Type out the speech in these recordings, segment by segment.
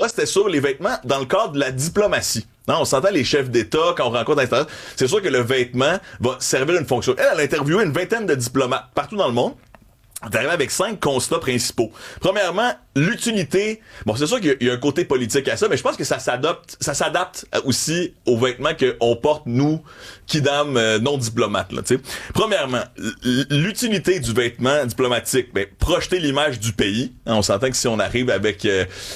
moi, c'était sur les vêtements dans le cadre de la diplomatie. Non, on s'entend les chefs d'État, quand on rencontre à l'extérieur, c'est sûr que le vêtement va servir une fonction. Elle a interviewé une vingtaine de diplomates partout dans le monde. On est arrivé avec 5 constats principaux. Premièrement, l'utilité. Bon, c'est sûr qu'il y a un côté politique à ça, mais je pense que ça s'adapte aussi aux vêtements qu'on porte, nous, kidam non diplomates, là, tu sais. Premièrement, l'utilité du vêtement diplomatique, projeter l'image du pays. Hein, on s'entend que si on arrive avec,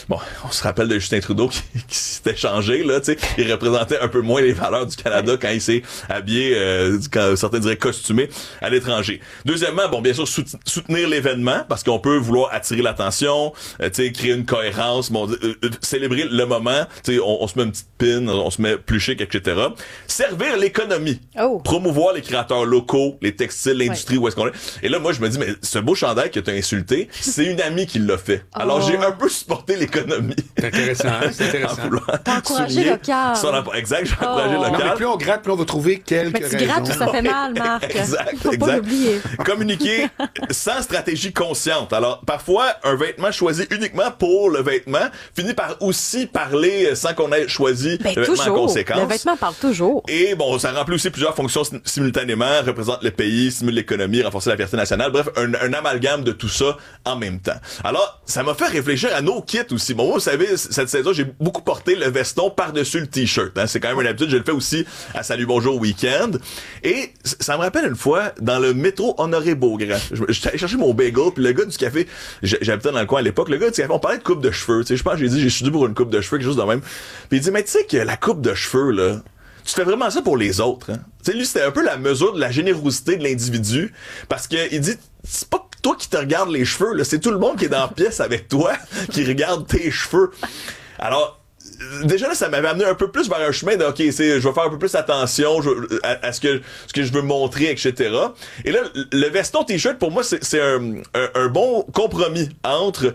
on se rappelle de Justin Trudeau qui s'était changé, là, tu sais. Il représentait un peu moins les valeurs du Canada quand il s'est habillé, quand certains diraient costumé, à l'étranger. Deuxièmement, bien sûr, soutenir l'événement, parce qu'on peut vouloir attirer l'attention, créer une cohérence, célébrer le moment, on se met une petite pin, on se met plus chic, etc. Servir l'économie. Promouvoir les créateurs locaux, les textiles, l'industrie, où est-ce qu'on est. Et là, moi, je me dis, mais ce beau chandail que t'as insulté, c'est une amie qui l'a fait. Alors, j'ai un peu supporté l'économie. C'est intéressant, c'est intéressant. T'as encouragé local. Exact, j'ai encouragé local. Non, mais plus on gratte, plus on va trouver quelques raisons. Tu grattes, ça fait mal, Marc. Faut pas l'oublier. Communiquer sans stratégie consciente. Alors, parfois, un vêtement choisi uniquement pour le vêtement finit par aussi parler sans qu'on ait choisi le vêtement en conséquence. Le vêtement parle toujours. Et ça remplit aussi plusieurs fonctions simultanément, représente le pays, stimule l'économie, renforcer la fierté nationale. Bref, un amalgame de tout ça en même temps. Alors, ça m'a fait réfléchir à nos kits aussi. Bon, vous savez, cette saison, j'ai beaucoup porté le veston par-dessus le t-shirt. Hein. C'est quand même une habitude. Je le fais aussi à Salut Bonjour Week-end. Et ça me rappelle une fois, dans le métro Honoré-Beaugrand. J'étais allé chercher mon bagel, puis le gars du café, j'habitais dans le coin à l'époque, le gars du café, on parlait de coupe de cheveux. Je pense que j'ai dit, j'ai suivi pour une coupe de cheveux, quelque chose de même. Puis il dit, mais tu sais que la coupe de cheveux, là, tu fais vraiment ça pour les autres. Hein? Tu sais, lui, c'était un peu la mesure de la générosité de l'individu, parce que il dit, c'est pas toi qui te regardes les cheveux, là, c'est tout le monde qui est dans la pièce avec toi qui regarde tes cheveux. Alors, déjà là, ça m'avait amené un peu plus vers un chemin de OK, je vais faire un peu plus attention à ce que je veux montrer, etc. Et là, le veston t-shirt, pour moi, c'est un bon compromis entre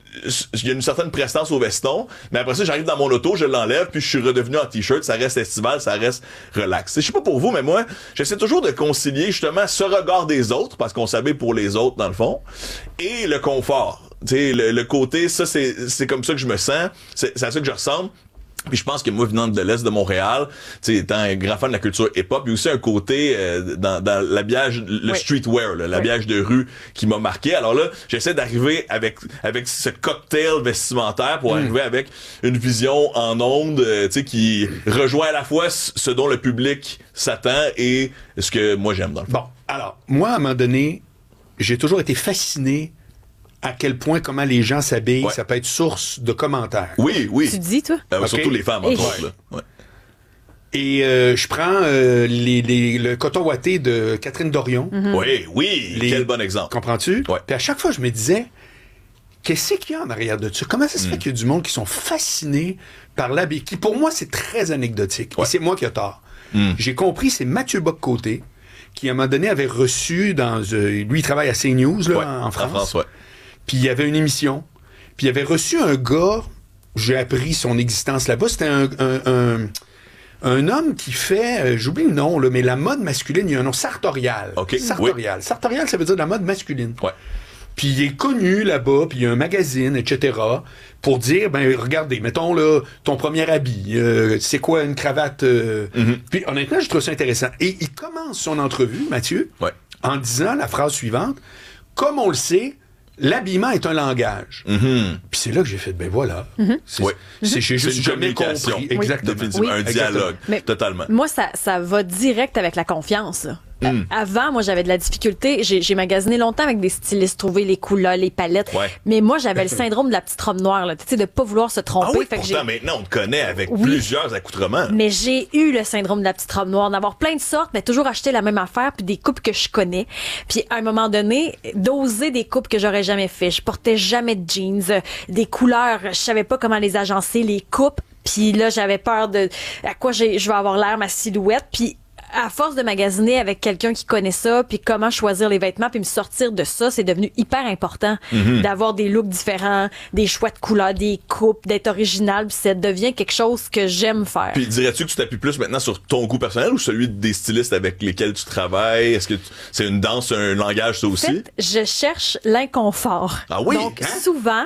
il y a une certaine prestance au veston, mais après ça, j'arrive dans mon auto, je l'enlève, puis je suis redevenu en t-shirt, ça reste estival, ça reste relax. Je sais pas pour vous, mais moi, j'essaie toujours de concilier justement ce regard des autres, parce qu'on s'habille pour les autres, dans le fond, et le confort. Tu sais, le côté, ça, c'est comme ça que je me sens, c'est à ça que je ressemble. Puis je pense que moi, venant de l'Est de Montréal, tu sais, étant un grand fan de la culture hip-hop, il y a aussi un côté dans l'habillage, le streetwear, là, l'habillage de rue qui m'a marqué. Alors là, j'essaie d'arriver avec ce cocktail vestimentaire pour arriver avec une vision en ondes, tu sais, qui rejoint à la fois ce dont le public s'attend et ce que moi j'aime dans le fond. Bon, alors, moi, à un moment donné, j'ai toujours été fasciné à quel point comment les gens s'habillent, ça peut être source de commentaires. Oui. Tu dis, toi? Okay. Surtout les femmes, entre autres. Là. Ouais. Et je prends le coton ouaté de Catherine Dorion. Oui. Quel bon exemple. Comprends-tu? Ouais. Puis à chaque fois, je me disais, qu'est-ce qu'il y a en arrière de ça? Comment ça se fait qu'il y a du monde qui sont fascinés par l'habit, qui pour moi, c'est très anecdotique. Et c'est moi qui ai tort. J'ai compris, c'est Mathieu Bock-Côté, qui à un moment donné avait reçu lui, il travaille à CNews, là, en France. Puis il y avait une émission. Puis il avait reçu un gars, j'ai appris son existence là-bas, c'était un homme qui fait, j'oublie le nom, là, mais la mode masculine, il y a un nom, Sartorial. Sartorial. Sartorial, ça veut dire la mode masculine. Ouais. Puis il est connu là-bas, puis il y a un magazine, etc., pour dire, regardez, mettons là, ton premier habit, c'est quoi une cravate? Puis honnêtement, je trouve ça intéressant. Et il commence son entrevue, Mathieu, en disant la phrase suivante, comme on le sait, l'habillement est un langage. Puis c'est là que j'ai fait, voilà. J'ai juste jamais compris. Exactement. Définitivement, un dialogue. Mais totalement. Moi, ça va direct avec la confiance. Avant, moi, j'avais de la difficulté. J'ai magasiné longtemps avec des stylistes, trouver les couleurs, les palettes. Mais moi, j'avais le syndrome de la petite robe noire, tu sais, de pas vouloir se tromper. Ah oui, pourtant, maintenant, on te connaît avec plusieurs accoutrements. Mais j'ai eu le syndrome de la petite robe noire, d'avoir plein de sortes, mais toujours acheter la même affaire, puis des coupes que je connais. Puis à un moment donné, d'oser des coupes que j'aurais jamais fait. Je portais jamais de jeans, des couleurs, je savais pas comment les agencer, les coupes. Puis là, j'avais peur de à quoi je vais avoir l'air, ma silhouette. Puis à force de magasiner avec quelqu'un qui connaît ça, puis comment choisir les vêtements, puis me sortir de ça, c'est devenu hyper important d'avoir des looks différents, des choix de couleurs, des coupes, d'être original, puis ça devient quelque chose que j'aime faire. Puis dirais-tu que tu t'appuies plus maintenant sur ton goût personnel ou celui des stylistes avec lesquels tu travailles? Est-ce que c'est une danse, un langage, ça aussi? En fait, je cherche l'inconfort. Ah oui? Donc, souvent,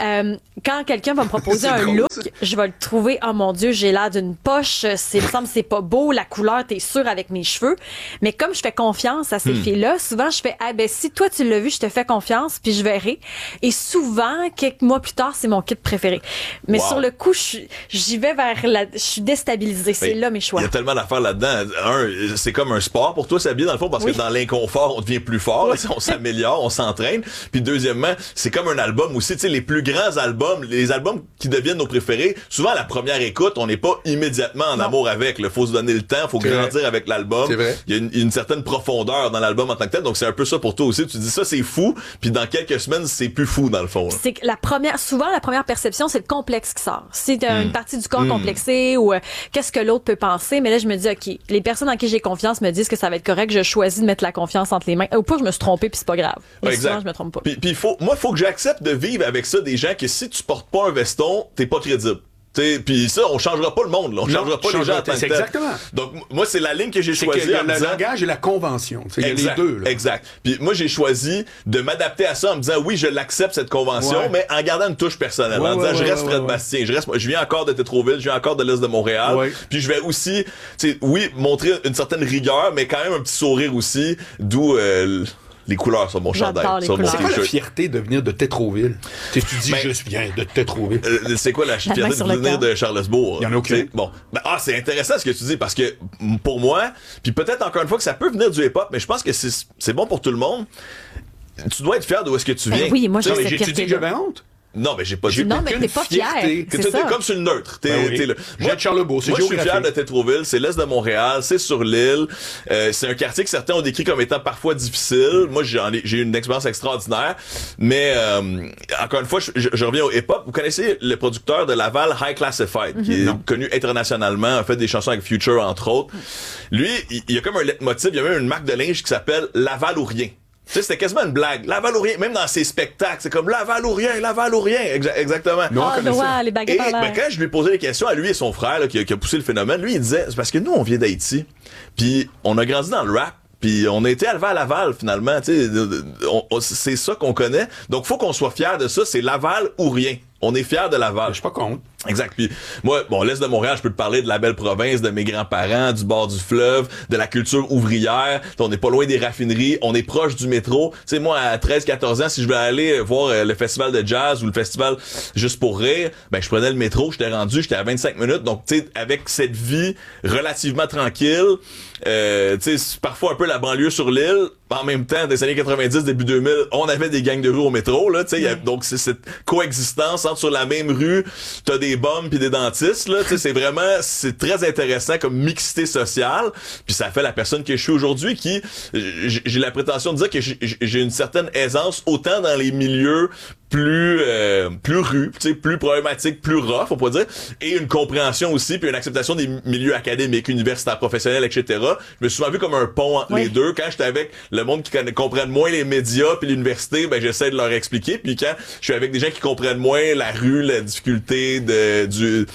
quand quelqu'un va me proposer un drôle, look, ça. je vais le trouver, oh mon Dieu, j'ai l'air d'une poche, il me semble que c'est pas beau, la couleur, t'es sûr avec mes cheveux. Mais comme je fais confiance à ces filles-là, souvent, je fais, si toi, tu l'as vu, je te fais confiance, puis je verrai. Et souvent, quelques mois plus tard, c'est mon kit préféré. Mais sur le coup, j'y vais je suis déstabilisée. C'est là mes choix. Il y a tellement d'affaires là-dedans. C'est comme un sport pour toi, s'habiller dans le fond, parce que dans l'inconfort, on devient plus fort, on s'améliore, on s'entraîne. Puis deuxièmement, c'est comme un album aussi, tu sais, les plus grands albums, les albums qui deviennent nos préférés, souvent à la première écoute, on n'est pas immédiatement en amour avec. Il faut se donner le temps, faut grandir avec l'album. C'est vrai. Il y a une certaine profondeur dans l'album en tant que tel, donc c'est un peu ça pour toi aussi. Tu dis ça, c'est fou, puis dans quelques semaines, c'est plus fou dans le fond. Là. C'est que souvent la première perception, c'est le complexe qui sort. C'est une partie du corps complexée ou qu'est-ce que l'autre peut penser. Mais là, je me dis, OK, les personnes en qui j'ai confiance me disent que ça va être correct. Je choisis de mettre la confiance entre les mains. Ou pas, je me suis trompée puis c'est pas grave. Mais souvent, je me trompe pas. Puis faut que j'accepte de vivre avec ça des gens que si tu portes pas un veston, t'es pas crédible. Puis ça, on changera pas le monde, là. On changera pas les gens en tant que tel. Exactement. Donc, moi, c'est la ligne que j'ai choisie. Il y a le langage et la convention. Il y a les deux. Là. Exact. Puis moi, j'ai choisi de m'adapter à ça en me disant, oui, je l'accepte, cette convention, mais en gardant une touche personnelle. En disant, je reste Fred Bastien. Je viens encore de Tétroville, je viens encore de l'Est de Montréal. Puis je vais aussi, montrer une certaine rigueur, mais quand même un petit sourire aussi, d'où... les couleurs sur mon chandail. C'est quoi la fierté de venir de Tétroville? Tu dis, je viens de Tétroville. C'est quoi la fierté de venir de Charlesbourg? Il y en a aucune. Bon. C'est intéressant ce que tu dis parce que pour moi, puis peut-être encore une fois que ça peut venir du hip-hop, mais je pense que c'est bon pour tout le monde. Tu dois être fier d'où est-ce que tu viens. Oui, moi, j'ai cette Tu dis que fierté-là. j'avais honte? Non, mais j'ai pas dit. Non, mais t'es pas fier. T'es comme sur le neutre. Moi, de Charlebourg, c'est moi, je suis fier géographique. de Tétroville. C'est l'Est de Montréal. C'est sur l'île. C'est un quartier que certains ont décrit comme étant parfois difficile. Moi, j'ai eu une expérience extraordinaire. Mais, encore une fois, je reviens au hip-hop. Vous connaissez le producteur de Laval, High Classified, qui est connu internationalement, a fait des chansons avec Future, entre autres. Lui, il y a comme un leitmotiv. Il y a même une marque de linge qui s'appelle Laval ou rien. Tu sais, c'était quasiment une blague. Laval ou rien. Même dans ses spectacles, c'est comme Laval ou rien, Laval ou rien. Exactement. Les baguettes en l'air. Quand je lui ai posé des questions à lui et son frère, là, qui a poussé le phénomène, lui, il disait, c'est parce que nous, on vient d'Haïti. Puis on a grandi dans le rap. Puis on a été élevé à Laval, finalement. Tu sais, c'est ça qu'on connaît. Donc, faut qu'on soit fier de ça. C'est Laval ou rien. On est fiers de Laval. Je suis pas contre. Exact. Puis moi, l'Est de Montréal, je peux te parler de la belle province, de mes grands-parents, du bord du fleuve, de la culture ouvrière. On n'est pas loin des raffineries, on est proche du métro. Tu sais, moi, à 13-14 ans, si je voulais aller voir le festival de jazz ou le festival Juste pour rire, je prenais le métro, j'étais à 25 minutes. Donc, tu sais, avec cette vie relativement tranquille, tu sais, parfois un peu la banlieue sur l'île, en même temps, des années 90, début 2000, on avait des gangs de rue au métro, là, tu sais, donc c'est cette coexistence entre sur la même rue, t'as des bums puis des dentistes, là, tu sais, c'est très intéressant comme mixité sociale, puis ça fait la personne que je suis aujourd'hui qui, j'ai la prétention de dire que j'ai une certaine aisance autant dans les milieux plus rues, tu sais, plus problématiques, plus rough, on pourrait dire, et une compréhension aussi, puis une acceptation des milieux académiques, universitaires, professionnels, etc. Je me suis souvent vu comme un pont entre les deux. Quand j'étais avec le monde qui comprennent moins les médias puis l'université, j'essaie de leur expliquer. Puis quand je suis avec des gens qui comprennent moins la rue, la difficulté de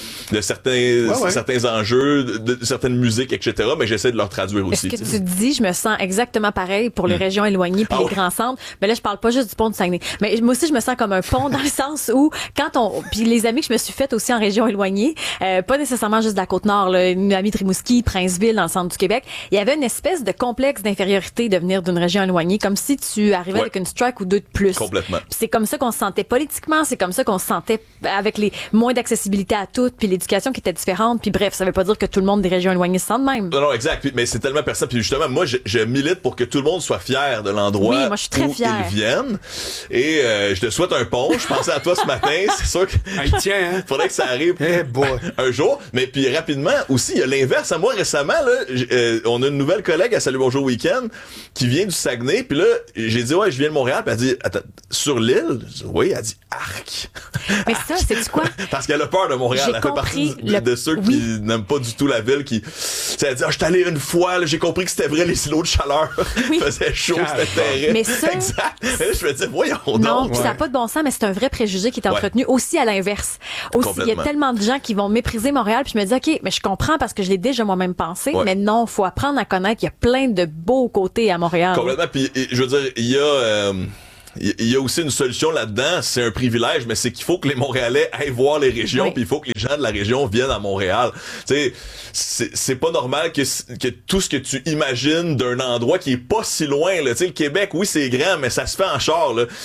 certains enjeux, de certaines musiques, etc., j'essaie de leur traduire aussi. Ce que tu dis, je me sens exactement pareil pour les régions éloignées puis les grands centres. Mais là, je parle pas juste du pont de Saguenay. Mais moi aussi, je me sens comme un pont dans le sens où puis les amis que je me suis fait aussi en région éloignée, pas nécessairement juste de la Côte-Nord, là, une amie de Rimouski, Princeville, dans le centre du Québec, il y avait une espèce de complexe d'infériorité de venir d'une région éloignée, comme si tu arrivais avec une strike ou deux de plus. Complètement. Puis c'est comme ça qu'on se sentait politiquement, c'est comme ça qu'on se sentait avec les moins d'accessibilité à tout, puis l'éducation qui était différente, puis bref, ça veut pas dire que tout le monde des régions éloignées se sent de même. Non, exact. Mais c'est tellement personnel. Puis justement, moi, je milite pour que tout le monde soit fier de l'endroit moi, je suis très où fière. ils viennent. Et je te souhaite un pont. Je pensais à toi ce matin. C'est sûr que tiens, hein? faudrait que ça arrive un jour. Mais puis rapidement, aussi, il y a l'inverse. À moi, récemment, là, on a une nouvelle collègue à Salut Bonjour Week-end qui vient du Saguenay. Puis là, j'ai dit, ouais, je viens de Montréal. Puis elle dit, attends, sur l'île? Oui, elle dit, arc. Mais ça, c'est quoi? Parce qu'elle a peur de Montréal. Elle fait partie de ceux qui n'aiment pas du tout la ville. Elle dit, je suis allé une fois, là, j'ai compris que c'était vrai, les silos de chaleur. Il faisait chaud, c'était terrible. Mais ça... Exact. Et je me dis, voyons donc. Non, puis ça n'a pas de bon sens, mais c'est un vrai préjugé qui est entretenu aussi à l'inverse. Aussi, il y a tellement de gens qui vont mépriser Montréal, puis je me dis, OK, mais je comprends parce que je l'ai déjà moi-même pensé, mais non, faut apprendre à connaître. Il y a plein de beaux côtés à Montréal. Complètement. Puis, je veux dire, il y a aussi une solution là-dedans, c'est un privilège, mais c'est qu'il faut que les Montréalais aillent voir les régions, puis il faut que les gens de la région viennent à Montréal. Tu sais, c'est pas normal que tout ce que tu imagines d'un endroit qui est pas si loin, là. Tu sais, le Québec, oui, c'est grand, mais ça se fait en char, là.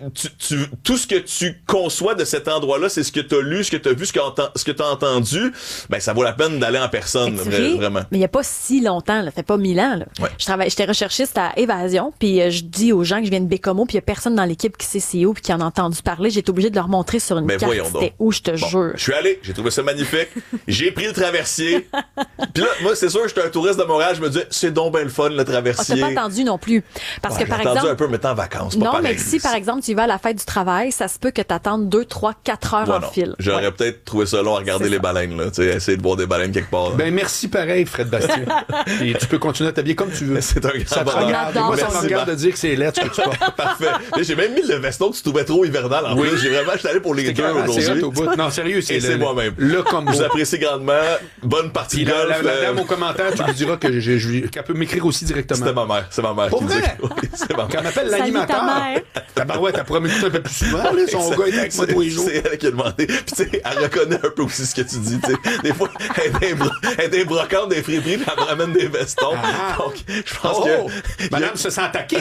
Tout ce que tu conçois de cet endroit-là, c'est ce que t'as lu, ce que t'as vu, ce que t'as entendu, ben, ça vaut la peine d'aller en personne, vraiment. Mais il y a pas si longtemps, là, ça fait pas 1000 ans, là. Ouais. J'étais recherchiste à Évasion, puis je dis aux gens que je viens de Bécomo, puis il y a personne dans l'équipe qui sait c'est où puis qui en a entendu parler. J'ai été obligée de leur montrer sur une carte c'était où, je te jure. Je suis allé, j'ai trouvé ça magnifique. J'ai pris le traversier. Puis là, moi, c'est sûr, j'étais un touriste de Montréal, je me disais, c'est donc bien le fun, le traversier. T'as pas attendu non plus. Parce que, par exemple... attendu un peu, mais t'es en vacances, pas non, pareil. mais si, par exemple, tu vas à la fête du travail, ça se peut que t'attendes 2, 3, 4 heures en file. J'aurais peut-être trouvé ça long à regarder les baleines, là. Tu sais, essayer de voir des baleines quelque part. Là. Ben, merci pareil, Fred Bastien. Et tu peux continuer à t'habiller comme tu veux. C'est un grand bonheur. Moi, ça me regarde de dire que c'est lettre ce que tu portes. Parfait. J'ai même mis le veston que tu trouvais trop hivernal en plus. J'étais allé pour les deux aujourd'hui. Non, sérieux, c'est moi-même. Le combo. Je vous apprécie grandement. Bonne partie de golf. La dame au commentaire, tu lui diras qu'elle peut m'écrire aussi directement. C'était ma mère. C'est ma mère Pour qui me vrai? dit. Oui, c'est ma mère. Quand on appelle l'animateur. Ta barouette, elle pourra m'écouter un peu plus souvent. Là, son gars est avec moi tous les jours. C'est elle qui a demandé. Puis tu sais, elle reconnaît un peu aussi ce que tu dis. Des fois, elle est des brocantes, des friperies, puis elle me ramène des vestons. Donc, je pense que... Madame se sent attaquée.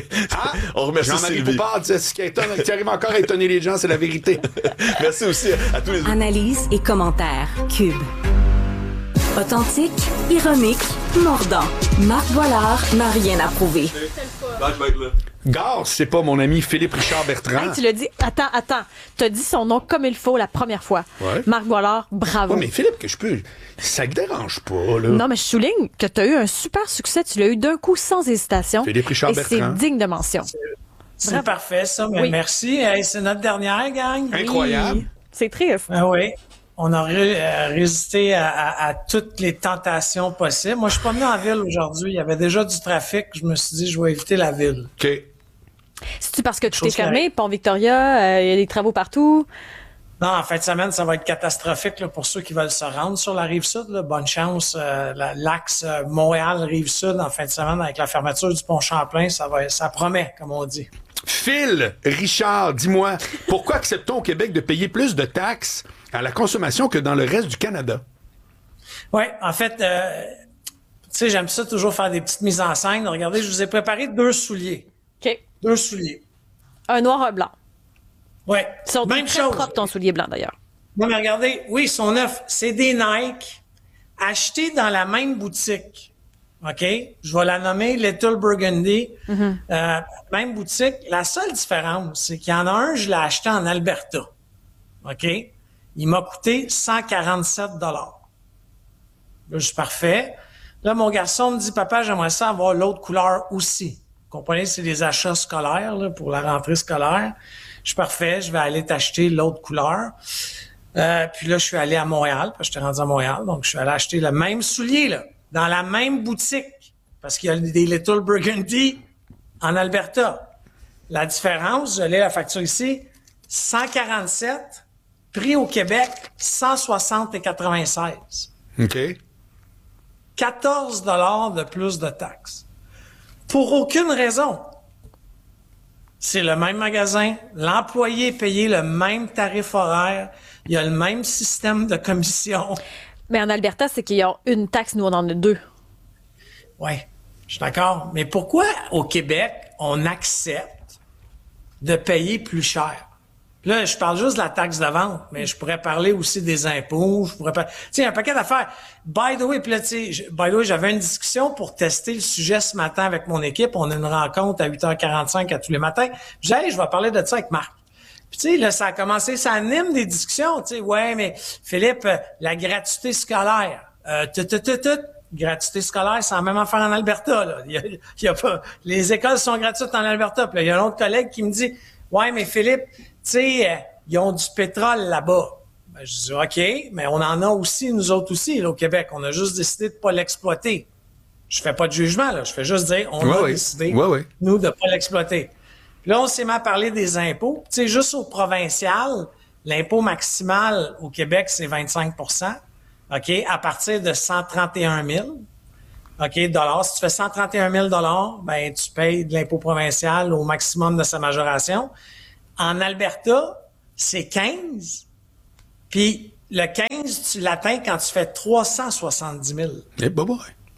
On remercie Jean-Marie Sylvie. Poupard dit ce qui arrive encore à étonner les gens, c'est la vérité. Merci aussi à tous les... Analyse et commentaires. Cube. Authentique, ironique, mordant. Marc Boilard n'a rien à prouver. Là, je vais être là. Gare, c'est pas mon ami Philippe Richard Bertrand. Hey, tu l'as dit. Attends. T'as dit son nom comme il faut la première fois. Ouais. Marc Boilard, bravo. Ouais, mais Philippe, que je peux. Ça te dérange pas, là. Non, mais je souligne que t'as eu un super succès. Tu l'as eu d'un coup sans hésitation. Philippe Richard et Bertrand. C'est digne de mention. C'est parfait, ça. Mais merci. Hey, c'est notre dernière, gang. Incroyable. Oui. C'est triste. Ah oui. On a résisté à toutes les tentations possibles. Moi, je suis pas venu en ville aujourd'hui. Il y avait déjà du trafic. Je me suis dit, je vais éviter la ville. OK. C'est-tu parce que tout est fermé? Pont-Victoria, il y a des travaux partout? Non, en fin de semaine, ça va être catastrophique là, pour ceux qui veulent se rendre sur la Rive-Sud. Là. Bonne chance. L'axe Montréal-Rive-Sud, en fin de semaine, avec la fermeture du pont Champlain, ça promet, comme on dit. Phil Richard, dis-moi, pourquoi accepte-t-on au Québec de payer plus de taxes à la consommation que dans le reste du Canada? Oui, en fait, tu sais, j'aime ça toujours faire des petites mises en scène. Regardez, je vous ai préparé 2 souliers. OK. 2 souliers. Un noir, un blanc. Oui. Ils sont Même très chose. propres, ton soulier blanc, d'ailleurs. Non, mais regardez, oui, ils sont neufs. C'est des Nike achetés dans la même boutique. OK? Je vais la nommer Little Burgundy. Même boutique. La seule différence, c'est qu'il y en a un, je l'ai acheté en Alberta. OK? Il m'a coûté 147 $. Là, je suis parfait. Là, mon garçon me dit, papa, j'aimerais ça avoir l'autre couleur aussi. Vous comprenez? C'est des achats scolaires, là, pour la rentrée scolaire. Je suis parfait. Je vais aller t'acheter l'autre couleur. Puis là, je suis allé à Montréal, parce que j'étais rendu à Montréal. Donc, je suis allé acheter le même soulier, là, dans la même boutique. Parce qu'il y a des Little Burgundy en Alberta. La différence, je l'ai la facture ici, 147, prix au Québec, 160,96. OK. 14 $ de plus de taxes. Pour aucune raison. C'est le même magasin, l'employé est payé le même tarif horaire, il y a le même système de commission. Mais en Alberta, c'est qu'il y a une taxe, nous, on en a 2. Oui, je suis d'accord. Mais pourquoi, au Québec, on accepte de payer plus cher? Puis là, je parle juste de la taxe de vente, mais je pourrais parler aussi des impôts, tu sais, un paquet d'affaires. By the way, puis là, tu sais, j'avais une discussion pour tester le sujet ce matin avec mon équipe. On a une rencontre à 8h45 à tous les matins. J'ai dit, hey, je vais parler de ça avec Marc. Puis tu sais, là, ça a commencé, ça anime des discussions, tu sais, ouais, mais Philippe, la gratuité scolaire, gratuité scolaire, c'est la même affaire en Alberta, là. Il y a pas, les écoles sont gratuites en Alberta. Puis là, il y a un autre collègue qui me dit, ouais, mais Philippe, tu sais, ils ont du pétrole là-bas. Ben, je dis, OK, mais on en a aussi, nous autres aussi, là, au Québec. On a juste décidé de pas l'exploiter. Je fais pas de jugement, là. Je fais juste dire, on a décidé, nous, de pas l'exploiter. Puis là, on s'est mis à parler des impôts. Tu sais, juste au provincial, l'impôt maximal au Québec, c'est 25 %. OK? À partir de 131 000 OK, dollars. Si tu fais 131 000 ben, tu payes de l'impôt provincial au maximum de sa majoration. En Alberta, c'est 15. Puis le 15, tu l'atteins quand tu fais 370 000. Eh, bye bye.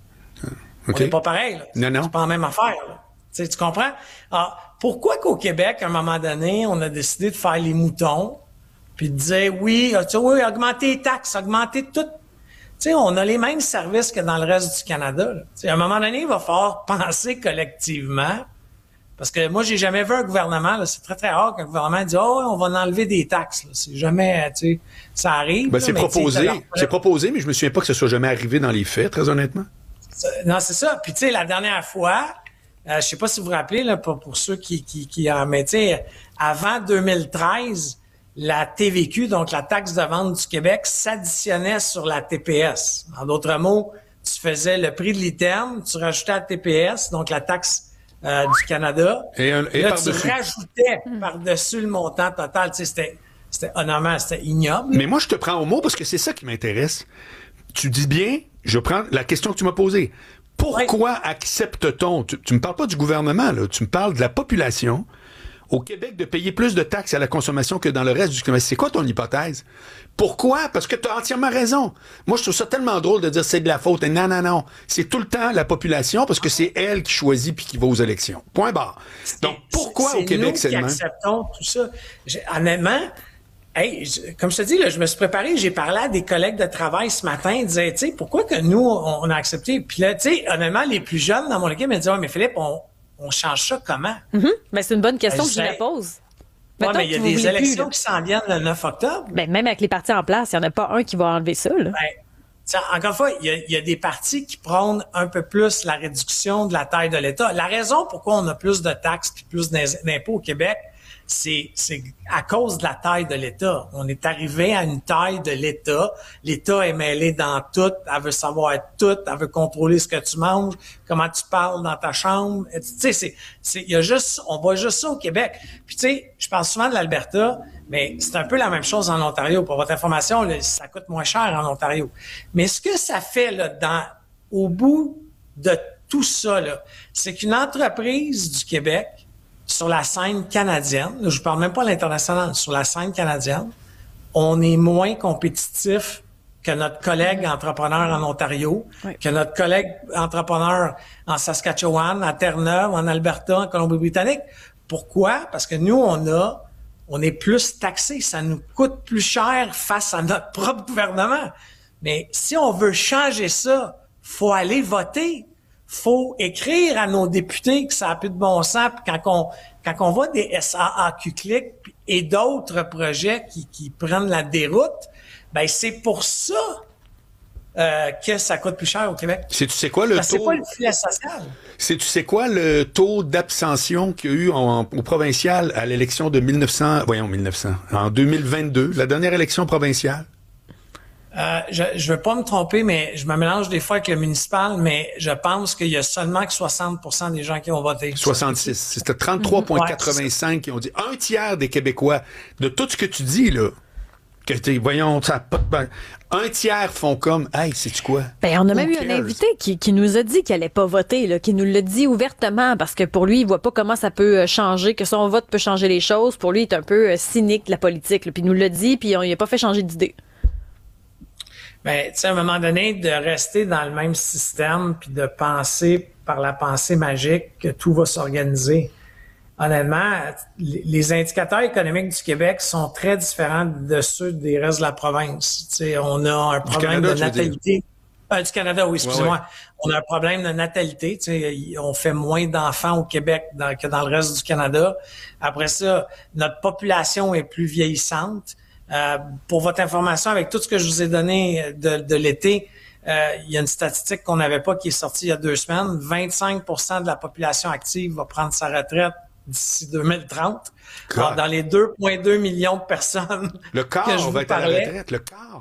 On n'est pas pareil, là. Non. C'est pas la même affaire, là. Tu comprends? Alors, pourquoi qu'au Québec, à un moment donné, on a décidé de faire les moutons, puis de dire, oui, augmenter les taxes, augmenter tout. Tu sais, on a les mêmes services que dans le reste du Canada, là. Tu sais, à un moment donné, il va falloir penser collectivement, parce que moi, j'ai jamais vu un gouvernement, là, c'est très, très rare qu'un gouvernement dise, oh, on va en enlever des taxes, là. C'est jamais, tu sais, ça arrive. Ben, c'est proposé, mais je me souviens pas que ce soit jamais arrivé dans les faits, très honnêtement. Non, c'est ça. Puis, tu sais, la dernière fois, je sais pas si vous vous rappelez, là, pour ceux qui mais tu sais, avant 2013, la TVQ, donc la taxe de vente du Québec, s'additionnait sur la TPS. En d'autres mots, tu faisais le prix de l'item, tu rajoutais la TPS, donc la taxe du Canada. Et là, tu rajoutais par-dessus le montant total. Tu sais, honnêtement, c'était ignoble. Mais moi, je te prends au mot parce que c'est ça qui m'intéresse. Tu dis bien, je prends la question que tu m'as posée. Pourquoi accepte-t-on, tu me parles pas du gouvernement, là, tu me parles de la population au Québec de payer plus de taxes à la consommation que dans le reste du Québec? C'est quoi ton hypothèse? Pourquoi? Parce que tu as entièrement raison. Moi, je trouve ça tellement drôle de dire c'est de la faute. Non. C'est tout le temps la population parce que c'est elle qui choisit puis qui va aux élections. Point barre. Donc, pourquoi au Québec c'est le même? Nous qui acceptons tout ça. Honnêtement, comme je te dis, là, je me suis préparé, j'ai parlé à des collègues de travail ce matin, ils disaient, tu sais, pourquoi que nous, on a accepté? Puis là, tu sais, honnêtement, les plus jeunes dans mon équipe me disaient, ouais, mais Philippe, on change ça comment? Ben, c'est une bonne question que je la pose. Ouais, mais il y a des élections qui s'en viennent le 9 octobre. Ben, même avec les partis en place, il n'y en a pas un qui va enlever ça, là. Encore une fois, il y a des partis qui prônent un peu plus la réduction de la taille de l'État. La raison pourquoi on a plus de taxes puis plus d'impôts au Québec, c'est à cause de la taille de l'État. On est arrivé à une taille de l'État. L'État est mêlé dans tout. Elle veut savoir tout. Elle veut contrôler ce que tu manges, comment tu parles dans ta chambre. Tu sais, on voit juste ça au Québec. Puis tu sais, je parle souvent de l'Alberta, mais c'est un peu la même chose en Ontario. Pour votre information, là, ça coûte moins cher en Ontario. Mais ce que ça fait là, au bout de tout ça, là, c'est qu'une entreprise du Québec, sur la scène canadienne, là, je parle même pas à l'international, sur la scène canadienne, on est moins compétitif que notre collègue entrepreneur en Ontario, que notre collègue entrepreneur en Saskatchewan, à Terre-Neuve, en Alberta, en Colombie-Britannique. Pourquoi? Parce que nous, on est plus taxés. Ça nous coûte plus cher face à notre propre gouvernement. Mais si on veut changer ça, faut aller voter. Faut écrire à nos députés que ça n'a plus de bon sens. Puis quand on voit des SAAQ Click et d'autres projets qui prennent la déroute, ben c'est pour ça que ça coûte plus cher au Québec. Tu sais quoi le taux? C'est pas le filet social. Tu sais quoi le taux d'abstention qu'il y a eu au provincial à l'élection de en 2022, la dernière élection provinciale? Je veux pas me tromper, mais je me mélange des fois avec le municipal, mais je pense qu'il y a seulement que 60% des gens qui ont voté. 66. C'était 33,85 qui ont dit. Un tiers des Québécois, de tout ce que tu dis, là, voyons, ça pas de... Un tiers font comme, hey, sais-tu quoi? Ben, on a même eu un invité qui nous a dit qu'il allait pas voter, là, qui nous l'a dit ouvertement, parce que pour lui, il voit pas comment ça peut changer, que son vote peut changer les choses. Pour lui, il est un peu cynique, la politique, là. Puis il nous l'a dit, puis il a pas fait changer d'idée. Ben, tu sais, à un moment donné, de rester dans le même système puis de penser par la pensée magique que tout va s'organiser. Honnêtement, les indicateurs économiques du Québec sont très différents de ceux des restes de la province. Tu sais, on a un problème de natalité. Du Canada, oui, excusez-moi. Ouais. On a un problème de natalité. Tu sais, on fait moins d'enfants au Québec que dans le reste du Canada. Après ça, notre population est plus vieillissante. Pour votre information, avec tout ce que je vous ai donné de l'été, il y a une statistique qu'on n'avait pas qui est sortie il y a 2 semaines. 25% de la population active va prendre sa retraite d'ici 2030. Alors, dans les 2,2 millions de personnes le quart que je vous va être à la retraite.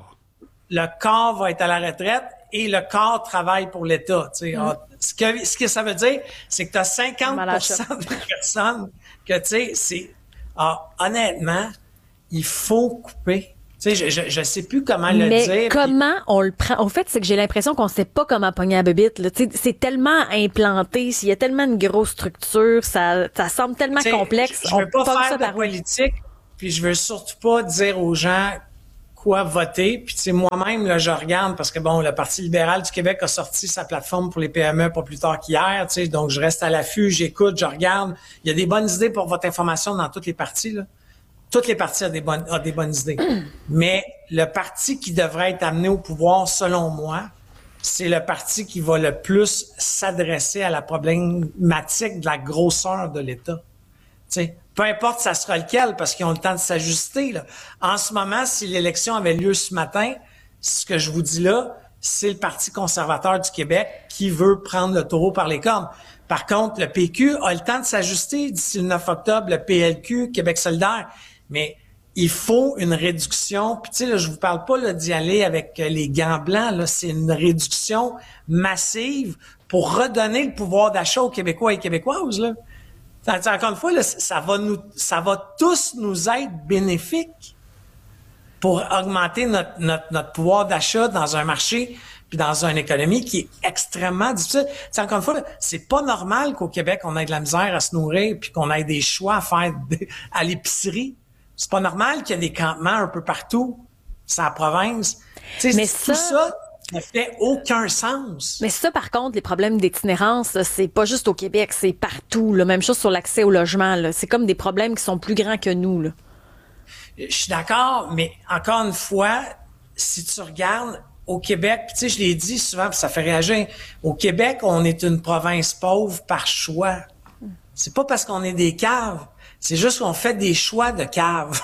Le quart va être à la retraite et le quart travaille pour l'État. Tu sais. Ce que ça veut dire, c'est que tu as 50% de personnes que, tu sais, c'est... honnêtement, il faut couper. Tu sais, je sais plus comment le dire. Mais comment on le prend? En fait, c'est que j'ai l'impression qu'on sait pas comment pogner la bébite. Là. Tu sais, c'est tellement implanté, s'il y a tellement une grosse structure, ça semble tellement complexe. Je veux pas faire de politique, puis je veux surtout pas dire aux gens quoi voter. Puis tu sais, moi-même, là, je regarde, parce que bon, le Parti libéral du Québec a sorti sa plateforme pour les PME pas plus tard qu'hier, tu sais, donc je reste à l'affût, j'écoute, je regarde. Il y a des bonnes idées pour votre information dans toutes les partis, là. Toutes les partis ont des bonnes idées. Mais le parti qui devrait être amené au pouvoir, selon moi, c'est le parti qui va le plus s'adresser à la problématique de la grosseur de l'État. T'sais, peu importe ça sera lequel, parce qu'ils ont le temps de s'ajuster. Là. En ce moment, si l'élection avait lieu ce matin, ce que je vous dis là, c'est le Parti conservateur du Québec qui veut prendre le taureau par les cornes. Par contre, le PQ a le temps de s'ajuster d'ici le 9 octobre, le PLQ, Québec solidaire. Mais il faut une réduction. Puis tu sais, là, je vous parle pas là, d'y aller avec les gants blancs. Là, c'est une réduction massive pour redonner le pouvoir d'achat aux Québécois et Québécoises. Là. Encore une fois, là, ça va tous nous être bénéfique pour augmenter notre pouvoir d'achat dans un marché puis dans une économie qui est extrêmement difficile. T'sais, encore une fois, là, c'est pas normal qu'au Québec, on ait de la misère à se nourrir puis qu'on ait des choix à faire à l'épicerie. C'est pas normal qu'il y ait des campements un peu partout, c'est la province. T'sais, mais tout ça ne fait aucun sens. Mais ça, par contre, les problèmes d'itinérance, c'est pas juste au Québec, c'est partout. La même chose sur l'accès au logement. Là. C'est comme des problèmes qui sont plus grands que nous. Là. Je suis d'accord, mais encore une fois, si tu regardes au Québec, tu sais, je l'ai dit souvent, puis ça fait réagir. Au Québec, on est une province pauvre par choix. C'est pas parce qu'on est des caves. C'est juste qu'on fait des choix de cave.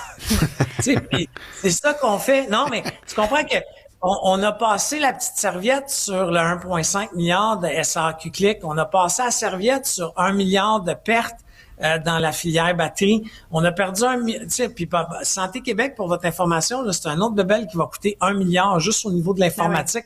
C'est ça qu'on fait. Non, mais tu comprends que on a passé la petite serviette sur le 1,5 milliard de SAQ Click. On a passé la serviette sur 1 milliard de pertes dans la filière batterie. On a perdu puis Santé Québec, pour votre information, là, c'est un autre bébelle qui va coûter 1 milliard juste au niveau de l'informatique.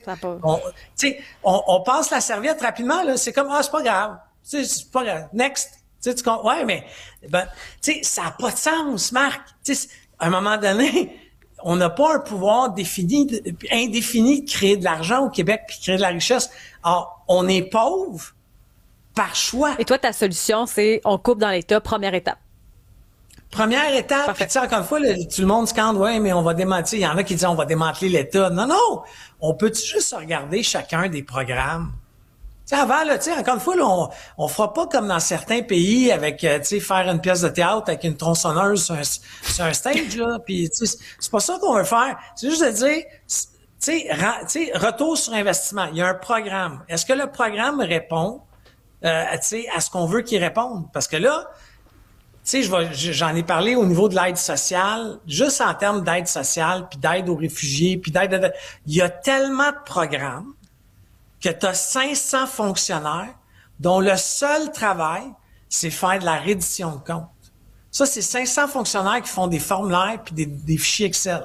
On passe la serviette rapidement, là. C'est comme, c'est pas grave. C'est pas grave. Next. Ouais, mais ça n'a pas de sens, Marc. À un moment donné, on n'a pas un pouvoir indéfini de créer de l'argent au Québec puis créer de la richesse. Alors, on est pauvre par choix. Et toi, ta solution, c'est on coupe dans l'État, première étape. Première étape. Puis, encore une fois, tout le monde scande, ouais, mais on va démanteler. Il y en a qui disent on va démanteler l'État. Non. On peut juste regarder chacun des programmes. Avant, là, encore une fois, là, on fera pas comme dans certains pays avec, faire une pièce de théâtre avec une tronçonneuse sur un stage, là. Puis, c'est pas ça qu'on veut faire. C'est juste de dire, retour sur investissement. Il y a un programme. Est-ce que le programme répond, à ce qu'on veut qu'il réponde? Parce que là, j'en ai parlé au niveau de l'aide sociale, juste en termes d'aide sociale, puis d'aide aux réfugiés, puis il y a tellement de programmes que tu as 500 fonctionnaires dont le seul travail, c'est faire de la reddition de compte. Ça, c'est 500 fonctionnaires qui font des formulaires puis des fichiers Excel.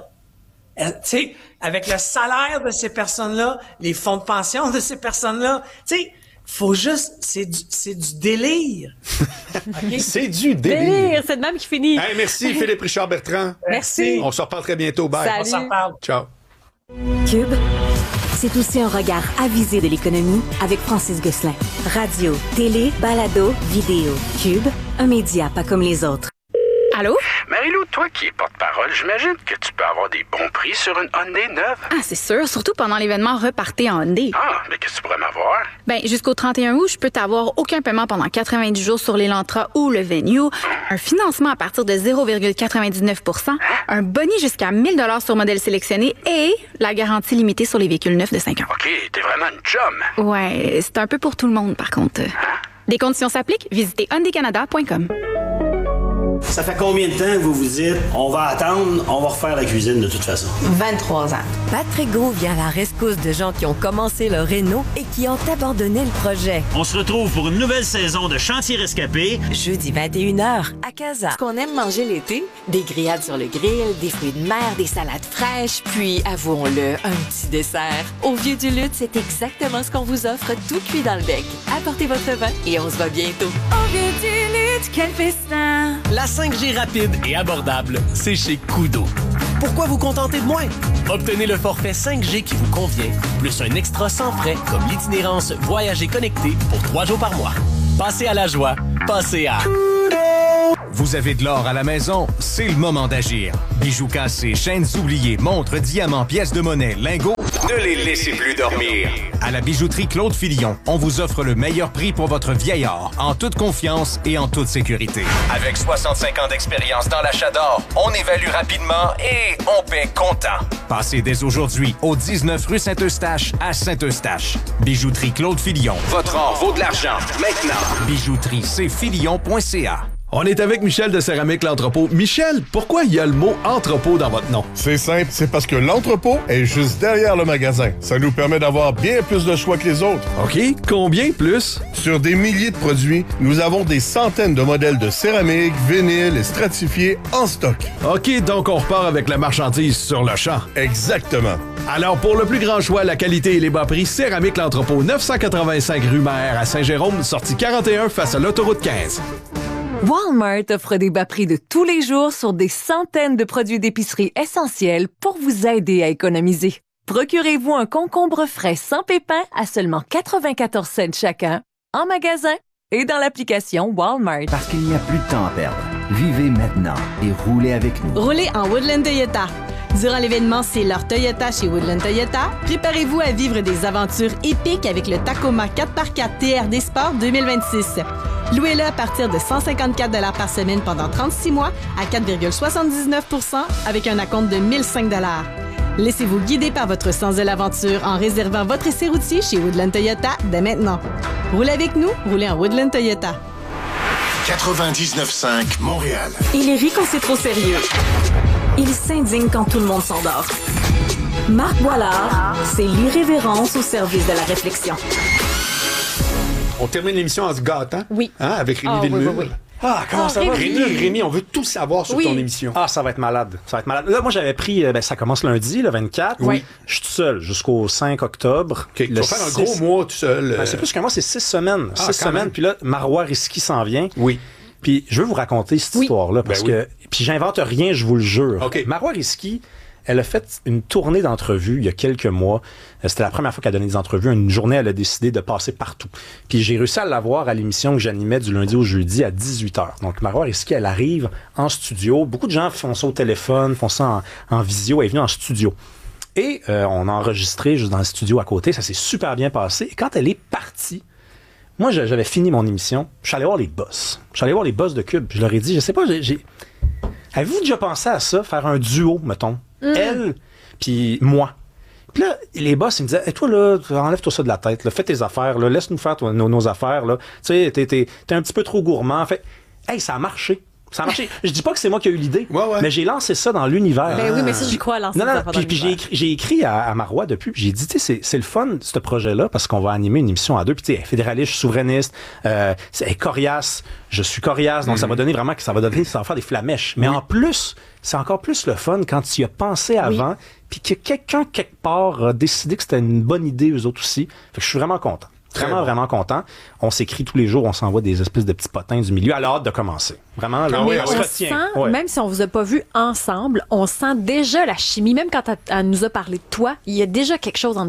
Avec le salaire de ces personnes-là, les fonds de pension de ces personnes-là, faut juste... C'est du délire. Okay? C'est du délire. C'est de même qui finit. Hey, merci, Philippe Richard Bertrand. Merci. On se reparle très bientôt. Bye. Salut. On s'en reparle. Ciao. Cube, c'est aussi un regard avisé de l'économie avec Francis Gosselin. Radio, télé, balado, vidéo. Cube, un média pas comme les autres. Allô? Marie-Lou, toi qui es porte-parole, j'imagine que tu peux avoir des bons prix sur une Hyundai neuve. Ah, c'est sûr, surtout pendant l'événement Repartez en Hyundai. Ah, mais qu'est-ce que tu pourrais m'avoir? Ben, jusqu'au 31 août, je peux t'avoir aucun paiement pendant 90 jours sur l'Elantra ou le Venue, un financement à partir de 0,99 %, un boni jusqu'à 1 000 $ sur modèle sélectionné et la garantie limitée sur les véhicules neufs de 5 ans. OK, t'es vraiment une chum. Ouais, c'est un peu pour tout le monde, par contre. Des conditions s'appliquent, visitez hyundaicanada.com. Ça fait combien de temps que vous vous dites on va attendre, on va refaire la cuisine de toute façon? 23 ans. Patrick Gros vient à la rescousse de gens qui ont commencé leur réno et qui ont abandonné le projet. On se retrouve pour une nouvelle saison de Chantier Rescapé. Jeudi 21h à Casa. Ce qu'on aime manger l'été, des grillades sur le grill, des fruits de mer, des salades fraîches, puis, avouons-le, un petit dessert. Au Vieux du Lutte, c'est exactement ce qu'on vous offre, tout cuit dans le bec. Apportez votre vin et on se voit bientôt. Au Vieux du Lutte, quel festin! La 5G rapide et abordable, c'est chez Koodo. Pourquoi vous contenter de moins? Obtenez le forfait 5G qui vous convient, plus un extra sans frais comme l'itinérance Voyager connecté pour 3 jours par mois. Passez à la joie, passez à Koodo! Vous avez de l'or à la maison, c'est le moment d'agir. Bijoux cassés, chaînes oubliées, montres, diamants, pièces de monnaie, lingots, ne les laissez plus dormir. À la bijouterie Claude Filion, on vous offre le meilleur prix pour votre vieil or, en toute confiance et en toute sécurité. Avec 65 ans d'expérience dans l'achat d'or, on évalue rapidement et on paie comptant. Passez dès aujourd'hui au 19 rue Saint-Eustache à Saint-Eustache. Bijouterie Claude Filion. Votre or vaut de l'argent. Maintenant. Bijouterie-cfilion.ca. On est avec Michel de Céramique L'Entrepôt. Michel, pourquoi il y a le mot entrepôt dans votre nom? C'est simple, c'est parce que l'entrepôt est juste derrière le magasin. Ça nous permet d'avoir bien plus de choix que les autres. OK, combien plus? Sur des milliers de produits, nous avons des centaines de modèles de céramique, vinyle et stratifiés en stock. OK, donc on repart avec la marchandise sur le champ. Exactement. Alors, pour le plus grand choix, la qualité et les bas prix, Céramique L'Entrepôt, 985 rue Maher à Saint-Jérôme, sortie 41 face à l'autoroute 15. Walmart offre des bas prix de tous les jours sur des centaines de produits d'épicerie essentiels pour vous aider à économiser. Procurez-vous un concombre frais sans pépins à seulement 94 cents chacun, en magasin et dans l'application Walmart. Parce qu'il n'y a plus de temps à perdre. Vivez maintenant et roulez avec nous. Roulez en Woodland Toyota. Durant l'événement C'est leur Toyota chez Woodland Toyota, préparez-vous à vivre des aventures épiques avec le Tacoma 4x4 TRD Sport 2026. Louez-le à partir de 154 $ par semaine pendant 36 mois à 4,79 % avec un acompte de 1 005 $. Laissez-vous guider par votre sens de l'aventure en réservant votre essai routier chez Woodland Toyota dès maintenant. Roulez avec nous, roulez en Woodland Toyota. 99.5 Montréal. Il rit quand c'est trop sérieux. Il s'indigne quand tout le monde s'endort. Marc Boilard, c'est l'irrévérence au service de la réflexion. On termine l'émission en se gâtant. Oui. Hein, avec Rémi Villemur. Oui. Ah, comment ça va? Rémi, on veut tout savoir sur ton émission. Ah, ça va être malade. Ça va être malade. Là, moi, j'avais pris, ça commence lundi, le 24. Oui. Je suis tout seul jusqu'au 5 octobre. Okay, tu vas faire un gros mois tout seul. C'est plus que moi, c'est 6 semaines. 6 semaines. Puis là, Marois Risky s'en vient. Oui. Puis je veux vous raconter cette histoire-là parce que... Puis j'invente rien, je vous le jure. Okay. Marois Risky, elle a fait une tournée d'entrevues il y a quelques mois. C'était la première fois qu'elle donnait des entrevues. Une journée, elle a décidé de passer partout. Puis j'ai réussi à la voir à l'émission que j'animais du lundi au jeudi à 18h. Donc Marois Risky, elle arrive en studio. Beaucoup de gens font ça au téléphone, font ça en visio. Elle est venue en studio. Et on a enregistré juste dans le studio à côté. Ça s'est super bien passé. Et quand elle est partie, moi, j'avais fini mon émission. Je suis allé voir les boss. Je suis allé voir les boss de Cube. Je leur ai dit, je sais pas, avez-vous déjà pensé à ça, faire un duo, mettons? Elle, puis moi. Puis là, les boss, ils me disaient, hey, toi, là, enlève-toi ça de la tête, là, fais tes affaires, là, laisse-nous faire nos affaires, là. Tu sais, t'es un petit peu trop gourmand. Fait, hey, ça a marché. Ça a marché. Je dis pas que c'est moi qui ai eu l'idée, mais j'ai lancé ça dans l'univers. Ben oui, mais ça, j'y crois à lancer ça. Puis j'ai écrit à Marois depuis, puis j'ai dit, tu sais, c'est le fun, ce projet-là, parce qu'on va animer une émission à deux. Puis tu sais, fédéraliste, je suis souverainiste, c'est coriace, je suis coriace, donc ça va donner vraiment, ça va faire des flamèches. Mais en plus, c'est encore plus le fun quand tu y as pensé avant, puis que quelqu'un, quelque part, a décidé que c'était une bonne idée, eux autres aussi. Fait que je suis vraiment content. Vraiment content. On s'écrit tous les jours, on s'envoie des espèces de petits potins du milieu. Alors, hâte de commencer. Vraiment, là, on se retient. Même si on vous a pas vu ensemble, on sent déjà la chimie. Même quand elle nous a parlé de toi, il y a déjà quelque chose entre vous deux.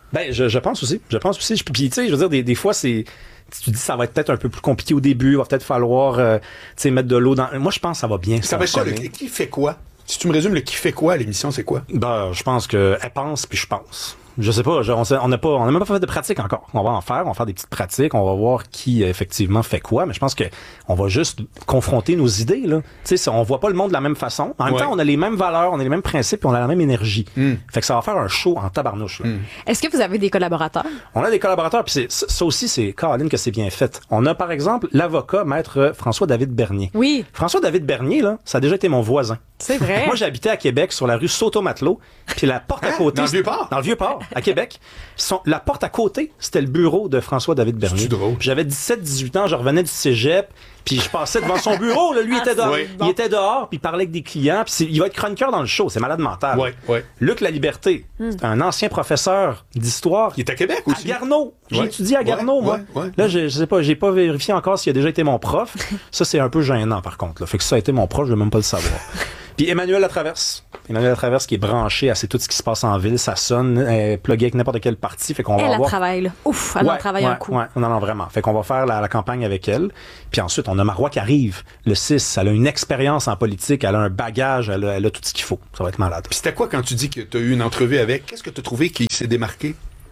Ben, je pense aussi. Puis, tu sais, je veux dire, des fois, c'est... Tu dis ça va être peut-être un peu plus compliqué au début, il va peut-être falloir mettre de l'eau dans... Moi, je pense que ça va bien. Ça va être quoi, qui fait quoi? Si tu me résumes le qui fait quoi à l'émission, c'est quoi? Ben, je pense qu'elle pense, puis je pense. Je sais pas, on n'a même pas fait de pratique encore. On va faire des petites pratiques, on va voir qui effectivement fait quoi, mais je pense que on va juste confronter nos idées, là. Tu sais, on voit pas le monde de la même façon. En même temps, on a les mêmes valeurs, on a les mêmes principes, et on a la même énergie. Fait que ça va faire un show en tabarnouche, là. Est-ce que vous avez des collaborateurs? On a des collaborateurs, puis ça aussi, c'est Caroline que c'est bien fait. On a, par exemple, l'avocat, maître François-David Bernier. Oui. François-David Bernier, là, ça a déjà été mon voisin. C'est vrai. Moi, j'habitais à Québec, sur la rue Sauto-Matelot, puis la porte à côté... Dans le Vieux-Port? Dans le Vieux-Port, à Québec. La porte à côté, c'était le bureau de François-David Bernier. C'est drôle. J'avais 17-18 ans, je revenais du cégep, puis je passais devant son bureau, là, lui il était dehors. Il était dehors, puis il parlait avec des clients, puis il va être chroniqueur dans le show, c'est malade mental. Luc Laliberté, c'est un ancien professeur d'histoire. Il est à Québec aussi. À Garneau. J'ai étudié à Garneau, moi. Là, je sais pas, j'ai pas vérifié encore s'il a déjà été mon prof. Ça, c'est un peu gênant, par contre. Là. Fait que ça a été mon prof, je veux même pas le savoir. Puis Emmanuel Latraverse. Emmanuel Latraverse qui est branché à tout ce qui se passe en ville, ça sonne, plugué avec n'importe quelle partie. Fait qu'on va Elle travaille, là. Ouf, elle en travaille un coup. Ouais, non, vraiment. Fait qu'on va faire la campagne avec elle. Puis ensuite, on a Marois qui arrive, le 6. Elle a une expérience en politique, elle a un bagage, elle a tout ce qu'il faut. Ça va être malade. Puis c'était quoi quand tu dis que tu as eu une entrevue avec? Qu'est-ce que tu as trouvé qui s'est démarqué?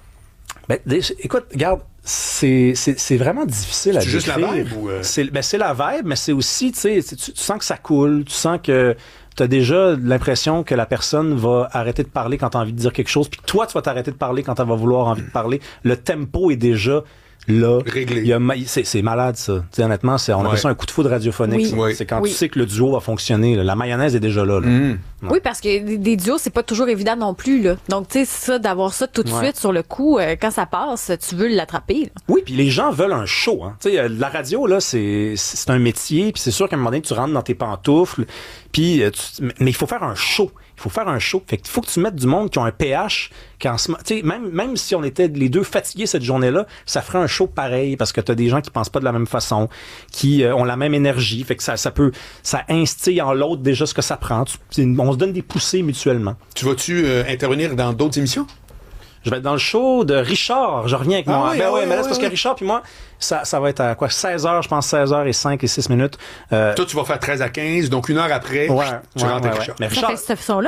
Ben, écoute, regarde, c'est vraiment difficile à décrire. C'est juste la vibe ou... C'est la vibe, mais c'est aussi, tu sais, tu sens que ça coule, tu sens que t'as déjà l'impression que la personne va arrêter de parler quand t'as envie de dire quelque chose, puis toi, tu vas t'arrêter de parler quand elle va vouloir envie de parler. Le tempo est déjà là. Réglé. C'est malade, ça. T'sais, honnêtement, on appelle ça un coup de foudre radiophonique. C'est quand tu sais que le duo va fonctionner. Là. La mayonnaise est déjà là. Oui, parce que des duos, c'est pas toujours évident non plus. Là. Donc, tu sais, ça, d'avoir ça tout de suite sur le coup, quand ça passe, tu veux l'attraper. Là. Oui, puis les gens veulent un show. Hein. La radio, là, c'est un métier, puis c'est sûr qu'à un moment donné, tu rentres dans tes pantoufles, puis mais il faut faire un show. Il faut faire un show. Fait qu'il faut que tu mettes du monde qui ont un pH, même si on était les deux fatigués cette journée-là, ça ferait un show pareil parce que t'as des gens qui pensent pas de la même façon, qui ont la même énergie. Fait que ça instille en l'autre déjà ce que ça prend. On se donne des poussées mutuellement. Tu vas-tu intervenir dans d'autres émissions? Je vais être dans le show de Richard. Je reviens avec moi. Mais là, c'est parce que Richard puis moi, ça va être à quoi? 16h, je pense 16h et 5 et 6 minutes. Toi, tu vas faire 13 à 15, donc une heure après, tu rentres avec Richard. Mais Richard, ça fait cette façon-là.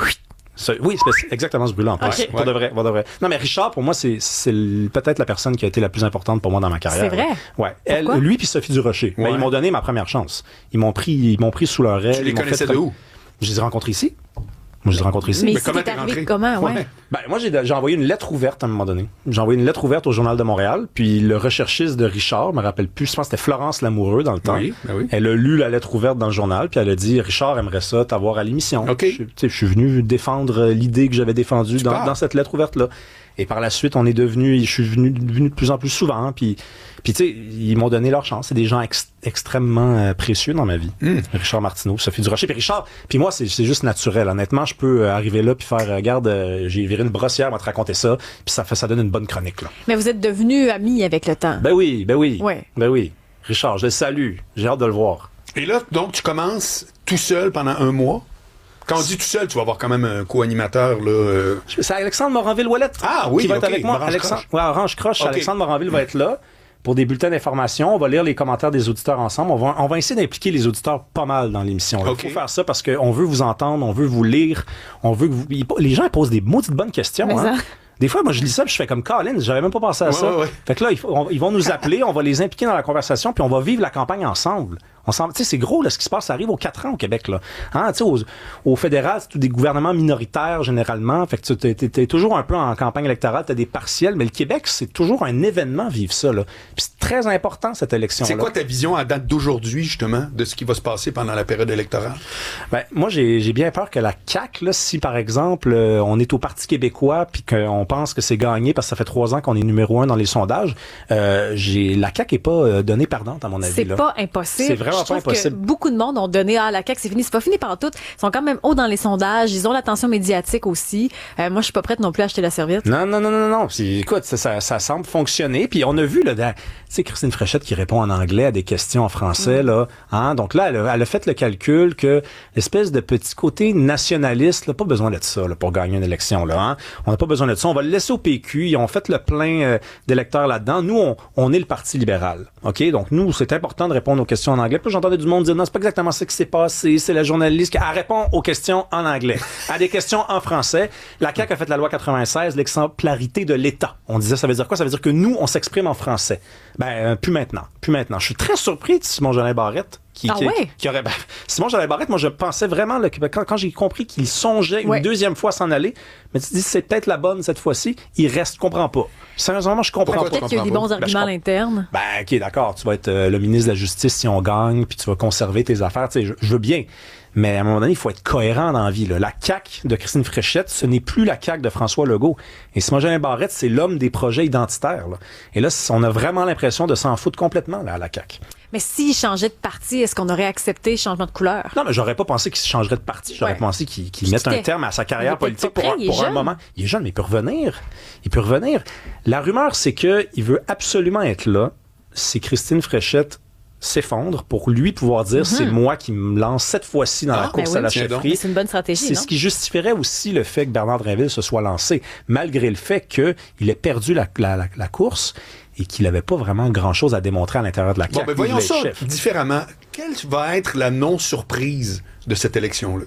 Oui, c'est exactement ce bruit-là en plus. Pour de vrai. Non, mais Richard, pour moi, c'est peut-être la personne qui a été la plus importante pour moi dans ma carrière. C'est vrai? Ouais. Lui puis Sophie Durocher. Ben, ils m'ont donné ma première chance. Ils m'ont pris sous leur aile. Tu les connaissais de où? Je les ai rencontrés ici. Mais comment t'es arrivé? Comment, Ben, moi, j'ai envoyé une lettre ouverte à un moment donné. J'ai envoyé une lettre ouverte au Journal de Montréal, puis le recherchiste de Richard, je me rappelle plus, je pense que c'était Florence Lamoureux dans le temps. Oui. Elle a lu la lettre ouverte dans le journal, puis elle a dit, Richard aimerait ça t'avoir à l'émission. Je suis venu défendre l'idée que j'avais défendue dans cette lettre ouverte-là. Et par la suite, je suis venu de plus en plus souvent, puis tu sais, ils m'ont donné leur chance. C'est des gens extrêmement précieux dans ma vie. Richard Martineau, Sophie Durocher, puis Richard. Puis moi, c'est juste naturel. Honnêtement, je peux arriver là puis faire, regarde, j'ai viré une brossière, on va te raconter ça, puis ça donne une bonne chronique, là. Mais vous êtes devenus amis avec le temps. Ben oui. Ouais. Ben oui. Richard, je le salue. J'ai hâte de le voir. Et là, donc, tu commences tout seul pendant un mois. Quand on dit tout seul, tu vas avoir quand même un co-animateur, là. C'est Alexandre Moranville-Ouellette. Qui va être avec moi. Orange Croche. Alexandre Moranville va être là pour des bulletins d'information. On va lire les commentaires des auditeurs ensemble. On va essayer d'impliquer les auditeurs pas mal dans l'émission. Il faut faire ça parce qu'on veut vous entendre, on veut vous lire, on veut que les gens posent des maudites bonnes questions. Hein. Des fois, moi, je lis ça puis je fais comme Colin, j'avais même pas pensé à ça. Fait que là, ils vont nous appeler, on va les impliquer dans la conversation puis on va vivre la campagne ensemble. Tu sais, c'est gros, là, ce qui se passe, ça arrive aux 4 ans au Québec, là. Hein, tu sais, au fédéral, c'est tous des gouvernements minoritaires, généralement. Fait que t'es toujours un peu en campagne électorale, t'as des partiels, mais le Québec, c'est toujours un événement, vivre ça, là. Puis c'est très important, cette élection-là. C'est quoi ta vision à date d'aujourd'hui, justement, de ce qui va se passer pendant la période électorale? Ben, moi, j'ai bien peur que la CAQ, là, si, par exemple, on est au Parti québécois puis qu'on pense que c'est gagné parce que ça fait 3 ans qu'on est numéro 1 dans les sondages, la CAQ est pas donnée perdante, à mon avis. C'est pas impossible. je trouve que beaucoup de monde ont donné la CAQ, c'est fini. C'est pas fini par tout. Ils sont quand même hauts dans les sondages. Ils ont l'attention médiatique aussi. Moi, je suis pas prête non plus à acheter la serviette. Non. Puis, écoute, ça semble fonctionner. Puis on a vu, là, tu sais, Christine Fréchette qui répond en anglais à des questions en français, là. Hein? Donc là, elle a fait le calcul que l'espèce de petit côté nationaliste, là, pas besoin de ça là, pour gagner une élection. Là, hein? On n'a pas besoin de ça. On va le laisser au PQ. Ils ont fait le plein d'électeurs là-dedans. Nous, on est le Parti libéral. OK? Donc, nous, c'est important de répondre aux questions en anglais. Puis j'entendais du monde dire, non, c'est pas exactement ça qui s'est passé. C'est la journaliste qui répond aux questions en anglais. À des questions en français. La CAQ a fait la loi 96, l'exemplarité de l'État. On disait, ça veut dire quoi? Ça veut dire que nous, on s'exprime en français. Plus maintenant. Je suis très surpris de Simon-Jolin Barrette. Simon Jolin Barrette, moi, je pensais vraiment, là, que quand j'ai compris qu'il songeait une deuxième fois s'en aller, mais tu dis, c'est peut-être la bonne cette fois-ci, il reste, je comprends pas. Sérieusement, je comprends pas. Peut-être qu'il y a eu des bons arguments à l'interne. OK, d'accord, tu vas être le ministre de la Justice si on gagne, puis tu vas conserver tes affaires, tu sais, je veux bien. Mais à un moment donné, il faut être cohérent dans la vie. Là. La CAQ de Christine Fréchette, ce n'est plus la CAQ de François Legault. Et Simon-Jolin Barrette, c'est l'homme des projets identitaires. Là. Et là, on a vraiment l'impression de s'en foutre complètement là, à la CAQ. Mais s'il changeait de parti, est-ce qu'on aurait accepté le changement de couleur? Non, mais j'aurais pas pensé qu'il changerait de parti. J'aurais pensé qu'il mette un terme à sa carrière politique pour un moment. Il est jeune, mais il peut revenir. La rumeur, c'est qu'il veut absolument être là. C'est Christine Fréchette s'effondre pour lui pouvoir dire c'est moi qui me lance cette fois-ci dans la course à la chefferie. C'est une bonne stratégie. C'est ce qui justifierait aussi le fait que Bernard Drinville se soit lancé, malgré le fait qu'il ait perdu la course et qu'il n'avait pas vraiment grand-chose à démontrer à l'intérieur de la CAQ. Voyons ça différemment. Quelle va être la non-surprise de cette élection-là?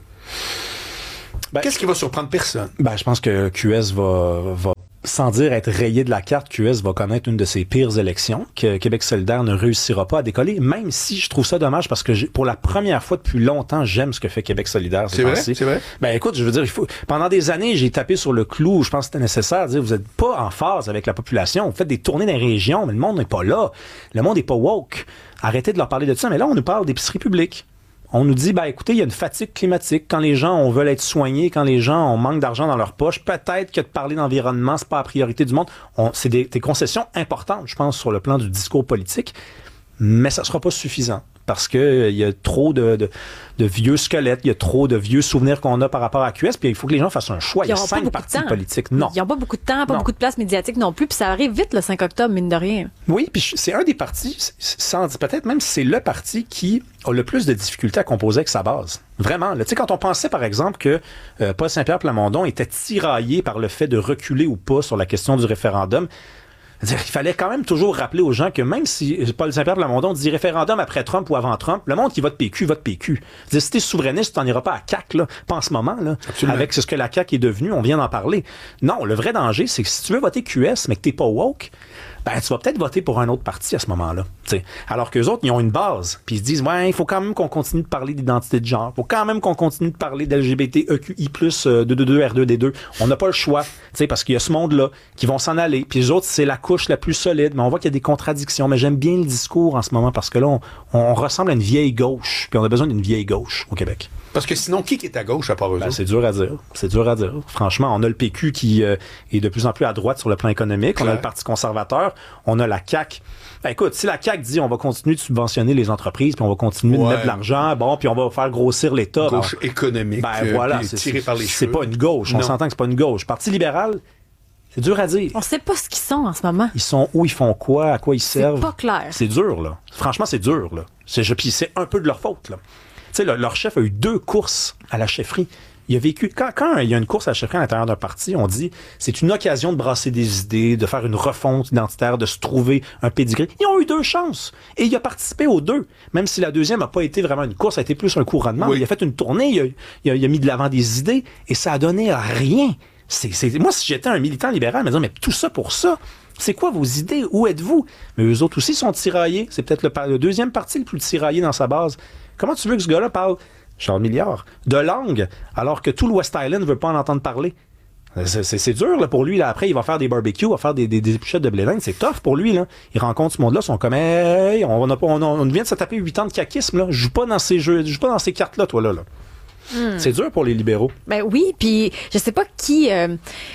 Qu'est-ce qui va surprendre personne? Je pense que QS va sans dire être rayé de la carte, QS va connaître une de ses pires élections, que Québec solidaire ne réussira pas à décoller, même si je trouve ça dommage parce que pour la première fois depuis longtemps, j'aime ce que fait Québec solidaire. C'est vrai? Écoute, je veux dire, pendant des années, j'ai tapé sur le clou, je pense que c'était nécessaire de dire, vous êtes pas en phase avec la population, vous faites des tournées dans les régions, mais le monde n'est pas là. Le monde n'est pas woke. Arrêtez de leur parler de ça, mais là, on nous parle d'épicerie publique. On nous dit, écoutez, il y a une fatigue climatique. Quand les gens veulent être soignés, quand les gens manquent d'argent dans leur poche, peut-être que de parler d'environnement, c'est pas la priorité du monde. C'est des concessions importantes, je pense, sur le plan du discours politique, mais ça sera pas suffisant. Parce que il y a trop de vieux squelettes, il y a trop de vieux souvenirs qu'on a par rapport à QS, puis il faut que les gens fassent un choix. Il y a 5 partis politiques. Non. Ils n'ont pas beaucoup de temps, pas beaucoup de place médiatique non plus, puis ça arrive vite le 5 octobre, mine de rien. Oui, puis c'est un des partis, peut-être même c'est le parti qui a le plus de difficultés à composer avec sa base. Vraiment. Tu sais, quand on pensait, par exemple, que Paul Saint-Pierre Plamondon était tiraillé par le fait de reculer ou pas sur la question du référendum, il fallait quand même toujours rappeler aux gens que même si Paul Saint-Pierre Plamondon dit référendum après Trump ou avant Trump, le monde qui vote PQ vote PQ. Si t'es souverainiste, t'en iras pas à CAQ, là, pas en ce moment, là. Avec ce que la CAQ est devenue, on vient d'en parler. Non, le vrai danger, c'est que si tu veux voter QS, mais que t'es pas woke, tu vas peut-être voter pour un autre parti à ce moment-là. T'sais. Alors qu'eux autres, ils ont une base. Puis ils se disent, il faut quand même qu'on continue de parler d'identité de genre. Il faut quand même qu'on continue de parler d'LGBTEQI+, 222, R2D2. On n'a pas le choix. Parce qu'il y a ce monde-là qui vont s'en aller. Puis les autres, c'est la couche la plus solide. Mais on voit qu'il y a des contradictions. Mais j'aime bien le discours en ce moment parce que là, on ressemble à une vieille gauche. Puis on a besoin d'une vieille gauche au Québec. Parce que sinon, qui est à gauche à part eux autres? C'est dur à dire. Franchement, on a le PQ qui est de plus en plus à droite sur le plan économique. On a le Parti conservateur. On a la CAQ. Écoute, si la CAQ dit on va continuer de subventionner les entreprises, puis on va continuer de mettre de l'argent, puis on va faire grossir l'État. Gauche économique. C'est tiré par les cheveux. C'est pas une gauche. On s'entend que c'est pas une gauche. Parti libéral, c'est dur à dire. On sait pas ce qu'ils sont en ce moment. Ils sont où, ils font quoi, à quoi ils servent. C'est pas clair. C'est dur, là. Franchement, c'est dur, là. Puis c'est un peu de leur faute, là. Tu sais, leur chef a eu 2 courses à la chefferie. Il a vécu... Quand il y a une course à la chefferie à l'intérieur d'un parti, on dit c'est une occasion de brasser des idées, de faire une refonte identitaire, de se trouver un pédigré. Ils ont eu 2 chances. Et il a participé aux 2. Même si la deuxième n'a pas été vraiment une course, ça a été plus un couronnement. Oui. Il a fait une tournée, il a mis de l'avant des idées, et ça a donné rien. Moi, si j'étais un militant libéral, je me disais, mais tout ça pour ça... C'est quoi vos idées? Où êtes-vous? Mais eux autres aussi sont tiraillés. C'est peut-être le deuxième parti le plus tiraillé dans sa base. Comment tu veux que ce gars-là parle, Charles Milliard, de langue, alors que tout le West Island ne veut pas en entendre parler? C'est dur là, pour lui. Là. Après, il va faire des barbecues, il va faire des épluchettes de blé d'Inde. C'est tough pour lui. Là. Il rencontre ce monde-là, ils sont comme hey, on vient de se taper 8 ans de caquisme. Là. Je joue pas dans ces jeux, je joue pas dans ces cartes-là, toi là. C'est dur pour les libéraux. Oui, puis je sais pas qui...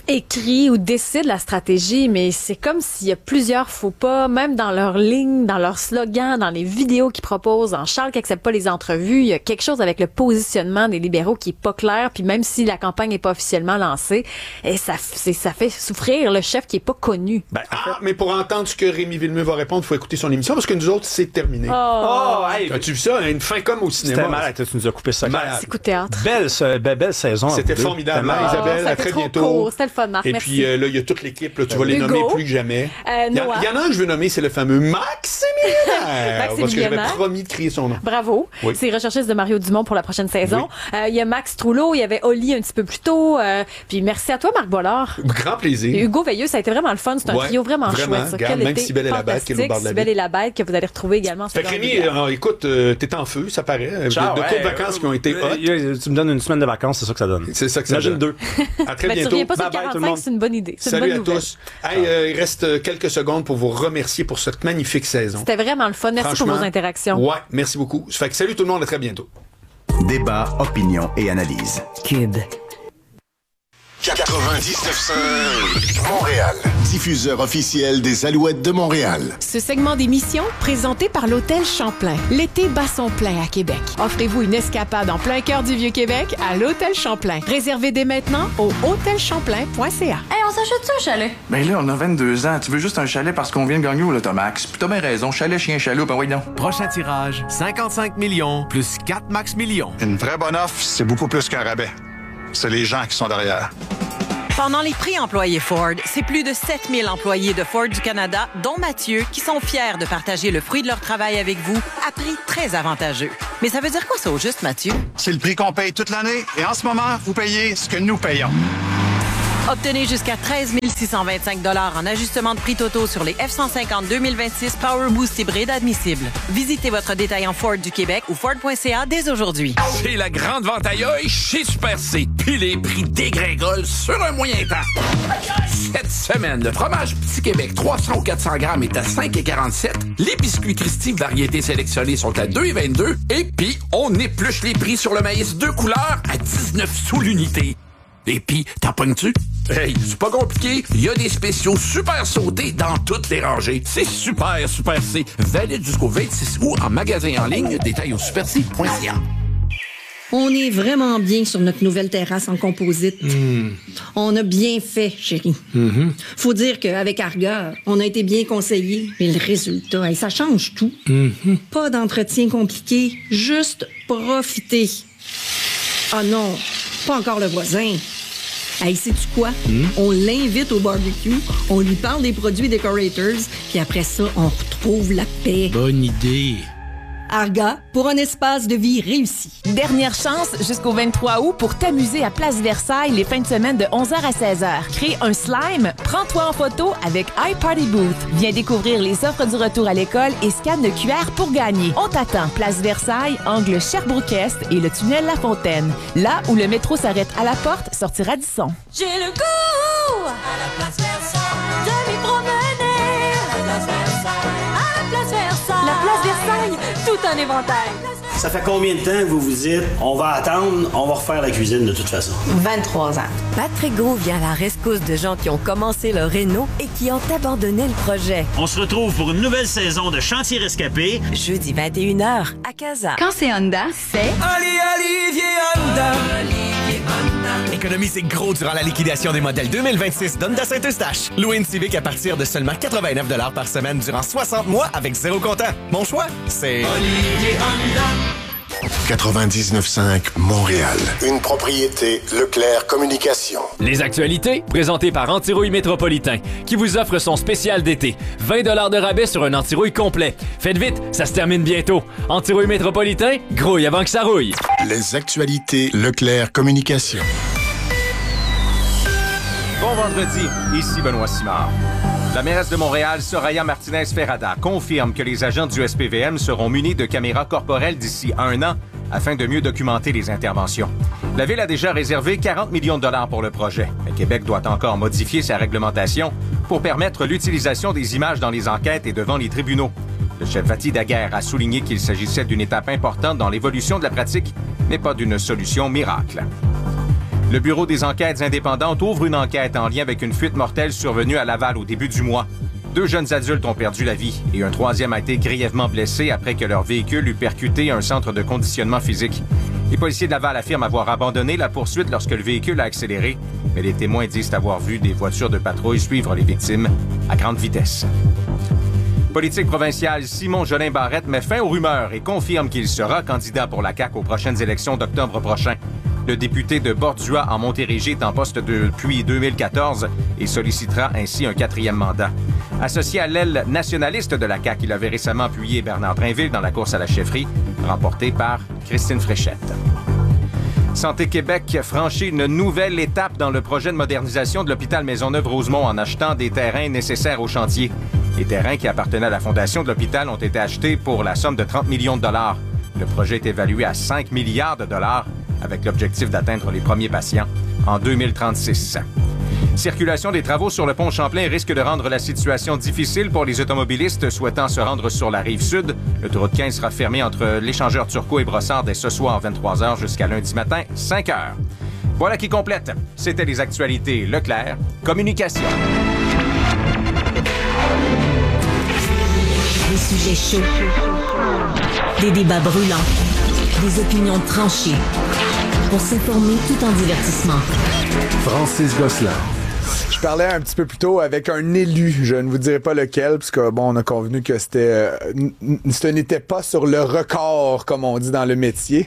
écrit ou décide la stratégie, mais c'est comme s'il y a plusieurs faux pas, même dans leurs lignes, dans leurs slogans, dans les vidéos qu'ils proposent, en Charles qui accepte pas les entrevues, il y a quelque chose avec le positionnement des libéraux qui est pas clair, puis même si la campagne n'est pas officiellement lancée, et ça fait souffrir le chef qui est pas connu. Mais pour entendre ce que Rémi Villemeux va répondre, il faut écouter son émission, parce que nous autres, c'est terminé. Hey, as-tu vu ça? Une fin comme au cinéma. C'était malade, tu nous as coupé ça. C'est coup de théâtre. Belle saison. C'était formidable, Isabelle. À très bientôt. C'était le fun, Marc. Et merci. puis là, il y a toute l'équipe, là, tu vas les nommer plus que jamais. Il y en a un que je veux nommer, c'est le fameux Maximilien. Parce que j'avais promis de crier son nom. Bravo. Oui. C'est recherchiste de Mario Dumont pour la prochaine saison. Il y a Max Trouleau, il y avait Oli un petit peu plus tôt. Puis merci à toi, Marc Boilard. Grand plaisir. Et Hugo Veilleux, ça a été vraiment le fun. C'est un trio vraiment chouette. Regarde, même Cybèle et la Bête qui est au bord de la Cybèle et la Bête que vous allez retrouver également. Fait que Rémi, écoute, t'es en feu, ça paraît. Ciao, de courtes vacances qui ont été hot. Tu me donnes une semaine de vacances, c'est ça que ça donne. C'est ça que ça Imagine donne. 2. À très Tu bientôt. reviens pas sur Bye bye, 45, tout le monde. c'est une bonne idée. C'est une Salut bonne à nouvelle. tous. Hey, il reste quelques secondes pour vous remercier pour cette magnifique saison. C'était vraiment le fun. Merci pour vos interactions. Ouais, merci beaucoup. Fait que salut tout le monde, à très bientôt. Débat, opinion et analyse. Cube. 99.5 Montréal. Diffuseur officiel des Alouettes de Montréal. Ce segment d'émission, présenté par l'Hôtel Champlain. L'été bat son plein à Québec. Offrez-vous une escapade en plein cœur du Vieux-Québec à l'Hôtel Champlain. Réservez dès maintenant au hôtelchamplain.ca. Hey, on s'achète-tu un chalet? Ben là, on a 22 ans. Tu veux juste un chalet parce qu'on vient de gagner au Lotomax. Puis t'as bien raison. Chalet, chien, chaloupe, ben oui donc. Prochain tirage, 55 millions plus 4 max millions. Une vraie bonne offre, c'est beaucoup plus qu'un rabais. C'est les gens qui sont derrière. Pendant les prix employés Ford, c'est plus de 7000 employés de Ford du Canada, dont Mathieu, qui sont fiers de partager le fruit de leur travail avec vous à prix très avantageux. Mais ça veut dire quoi ça au juste, Mathieu? C'est le prix qu'on paye toute l'année et en ce moment, vous payez ce que nous payons. Obtenez jusqu'à 13 625 $ en ajustement de prix totaux sur les F-150 2026 Power Boost hybride admissibles. Visitez votre détaillant Ford du Québec ou Ford.ca dès aujourd'hui. C'est la grande vente à œil chez Super C. Puis les prix dégringolent sur un moyen temps. Cette semaine, le fromage Petit Québec 300 ou 400 grammes est à 5,47. Les biscuits Christie variétés sélectionnées sont à 2,22. Et puis, on épluche les prix sur le maïs 2 couleurs à 19 sous l'unité. Et puis, t'en pognes-tu? Hey, c'est pas compliqué. Il y a des spéciaux super sautés dans toutes les rangées. C'est super C. Valide jusqu'au 26 août en magasin en ligne. Détail au superc.ca. On est vraiment bien sur notre nouvelle terrasse en composite. On a bien fait, chérie. Faut dire qu'avec Arga, on a été bien conseillés. Mais le résultat, hey, ça change tout. Pas d'entretien compliqué, juste profiter. Ah non, pas encore le voisin. Hey, sais-tu quoi? On l'invite au barbecue, on lui parle des produits Decorators, puis après ça, on retrouve la paix. Bonne idée. Arga, pour un espace de vie réussi. Dernière chance jusqu'au 23 août pour t'amuser à Place Versailles les fins de semaine de 11h à 16h. Crée un slime, prends-toi en photo avec iParty Booth. Viens découvrir les offres du retour à l'école et scanne le QR pour gagner. On t'attend. Place Versailles, angle Sherbrooke-Est et le tunnel La Fontaine. Là où le métro s'arrête à la porte, sortir Radisson. J'ai le goût à la Place Versailles de m'y promener. À la Place Versailles, à la Place Versailles. La Place Versailles, tout un éventail. Ça fait combien de temps que vous vous dites, on va attendre, on va refaire la cuisine de toute façon? 23 ans. Patrick Gros vient à la rescousse de gens qui ont commencé leur réno et qui ont abandonné le projet. On se retrouve pour une nouvelle saison de Chantier Rescapé. Jeudi 21h à Casa. Quand c'est Honda, c'est... Olivier Honda. Économisez gros durant la liquidation des modèles 2026 d'Honda Saint-Eustache. Louez une Civic à partir de seulement 89 $ par semaine durant 60 mois avec 0 comptant. Mon choix, c'est Olivier Honda. 99.5 Montréal. Une propriété Leclerc Communication. Les actualités, présentées par Antirouille Métropolitain, qui vous offre son spécial d'été. 20 $ de rabais sur un antirouille complet. Faites vite, ça se termine bientôt. Antirouille Métropolitain, grouille avant que ça rouille. Les actualités Leclerc Communication. Bon vendredi, ici Benoît Simard. La mairesse de Montréal, Soraya Martinez-Ferrada, confirme que les agents du SPVM seront munis de caméras corporelles d'ici 1 an afin de mieux documenter les interventions. La Ville a déjà réservé 40 millions de $ pour le projet, mais Québec doit encore modifier sa réglementation pour permettre l'utilisation des images dans les enquêtes et devant les tribunaux. Le chef Fatih Daguerre a souligné qu'il s'agissait d'une étape importante dans l'évolution de la pratique, mais pas d'une solution miracle. Le Bureau des enquêtes indépendantes ouvre une enquête en lien avec une fuite mortelle survenue à Laval au début du mois. 2 jeunes adultes ont perdu la vie et un 3e a été grièvement blessé après que leur véhicule eut percuté un centre de conditionnement physique. Les policiers de Laval affirment avoir abandonné la poursuite lorsque le véhicule a accéléré, mais les témoins disent avoir vu des voitures de patrouille suivre les victimes à grande vitesse. Politique provinciale, Simon Jolin Barrette met fin aux rumeurs et confirme qu'il sera candidat pour la CAQ aux prochaines élections d'octobre prochain. Le député de Bordua en Montérégie est en poste depuis 2014 et sollicitera ainsi un 4e mandat. Associé à l'aile nationaliste de la CAQ, il avait récemment appuyé Bernard Drinville dans la course à la chefferie, remportée par Christine Fréchette. Santé Québec franchit une nouvelle étape dans le projet de modernisation de l'hôpital Maisonneuve-Rosemont en achetant des terrains nécessaires au chantier. Les terrains qui appartenaient à la fondation de l'hôpital ont été achetés pour la somme de 30 millions de dollars. Le projet est évalué à 5 milliards de dollars avec l'objectif d'atteindre les premiers patients en 2036. Circulation des travaux sur le pont Champlain risque de rendre la situation difficile pour les automobilistes souhaitant se rendre sur la rive sud. L'autoroute 15 sera fermée entre l'échangeur Turcot et Brossard dès ce soir 23h jusqu'à lundi matin 5h. Voilà qui complète. C'était les actualités Leclerc Communication. Des sujets chauds, des débats brûlants, des opinions tranchées. Pour s'informer tout en divertissement. Francis Gosselin. Je parlais un petit peu plus tôt avec un élu, je ne vous dirai pas lequel, parce que bon, on a convenu que ce n'était pas sur le record, comme on dit dans le métier.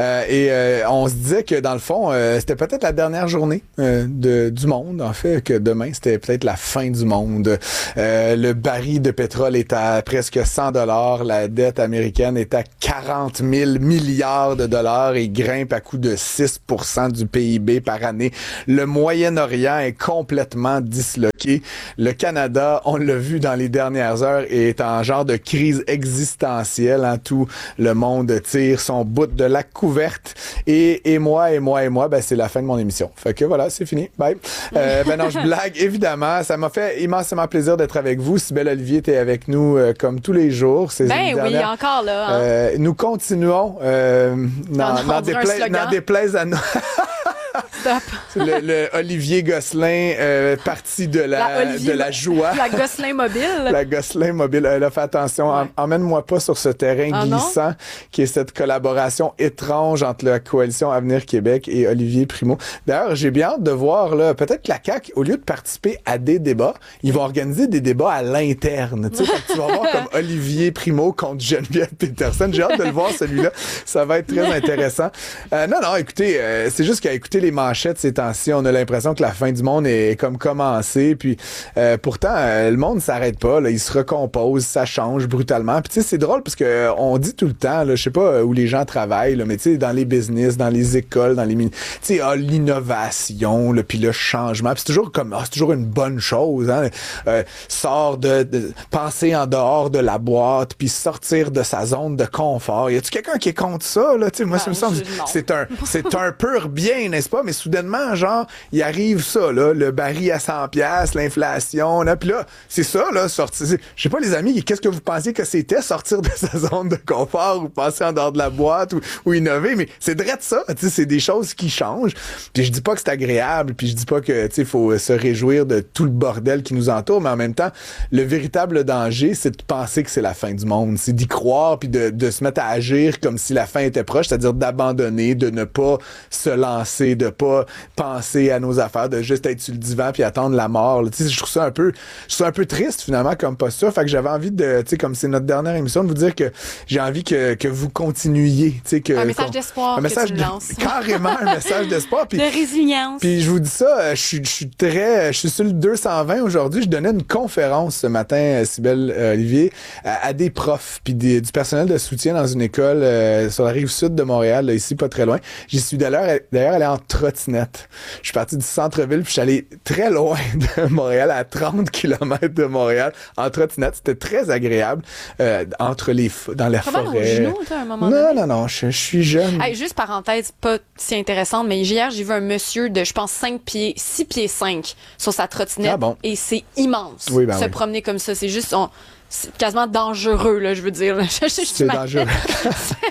On se disait que dans le fond, c'était peut-être la dernière journée du monde, en fait, que demain, c'était peut-être la fin du monde. Le baril de pétrole est à presque 100 $, la dette américaine est à 40 000 milliards de dollars et grimpe à coût de 6% du PIB par année. Le Moyen-Orient est complètement disloqué. Le Canada, on l'a vu dans les dernières heures, est en genre de crise existentielle. Hein. Tout le monde tire son bout de la couverte. Et moi, ben, c'est la fin de mon émission. Fait que voilà, c'est fini. Bye. Non, je blague, évidemment. Ça m'a fait immensément plaisir d'être avec vous. Cybèle Olivier était avec nous comme tous les jours. Oui, encore là. Hein? Nous continuons n'en déplaise à nous. Stop. le Olivier Gosselin, parti de la joie. La Gosselin mobile. La Gosselin mobile. Là, fais attention, ouais. Emmène-moi pas sur ce terrain glissant qui est cette collaboration étrange entre la coalition Avenir Québec et Olivier Primo. D'ailleurs, j'ai bien hâte de voir, là, peut-être que la CAQ, au lieu de participer à des débats, ils vont organiser des débats à l'interne. Tu sais, tu vas voir comme Olivier Primo contre Geneviève Peterson. J'ai hâte de le voir, celui-là. Ça va être très intéressant. Non, écoutez, c'est juste qu'à écouter les manchettes ces temps-ci, on a l'impression que la fin du monde est comme commencée. Puis pourtant, le monde ne s'arrête pas. Là, il se recompose, ça change brutalement. Puis tu sais, c'est drôle parce que on dit tout le temps, là, je sais pas où les gens travaillent, là, mais tu sais, dans les business, dans les écoles, dans les tu sais, l'innovation, puis le changement. Puis c'est toujours comme, c'est toujours une bonne chose. Hein? Sort de penser en dehors de la boîte, puis sortir de sa zone de confort. Y a-tu quelqu'un qui est contre ça là? Tu sais, moi, ça me semble, c'est un pur bien, n'est-ce pas? Mais soudainement, genre, il arrive ça, là, le baril à 100$, l'inflation, là, puis là, c'est ça, là, sortir. Je sais pas, les amis, qu'est-ce que vous pensiez que c'était, sortir de sa zone de confort ou passer en dehors de la boîte ou innover, mais c'est drôle ça, tu sais, c'est des choses qui changent. Puis je dis pas que c'est agréable, puis je dis pas que, tu sais, faut se réjouir de tout le bordel qui nous entoure, mais en même temps, le véritable danger, c'est de penser que c'est la fin du monde, c'est d'y croire, puis de se mettre à agir comme si la fin était proche, c'est-à-dire d'abandonner, de ne pas se lancer, de pas penser à nos affaires, de juste être sur le divan puis attendre la mort. Tu sais, je trouve ça un peu triste finalement comme posture. Fait que j'avais envie de, tu sais, comme c'est notre dernière émission, de vous dire que j'ai envie que vous continuiez. Tu sais, un message d'espoir. Un message carrément un message d'espoir. Puis, de résilience. Puis je vous dis ça, je suis sur le 220 aujourd'hui. Je donnais une conférence ce matin, Cybèle Olivier, à des profs puis du personnel de soutien dans une école sur la rive sud de Montréal, là, ici pas très loin. J'y suis d'ailleurs allé en trottinette. Je suis parti du centre-ville puis je suis allé très loin de Montréal, à 30 km de Montréal, en trottinette. C'était très agréable dans la forêt. Genoux, toi, à un moment donné? Non, je suis jeune. Hey, juste parenthèse, pas si intéressante, mais hier, j'ai vu un monsieur de, je pense, 6 pieds 5 sur sa trottinette. Ah bon? Et c'est immense. Oui, se promener comme ça. C'est juste, c'est quasiment dangereux, là, je veux dire. C'est dangereux.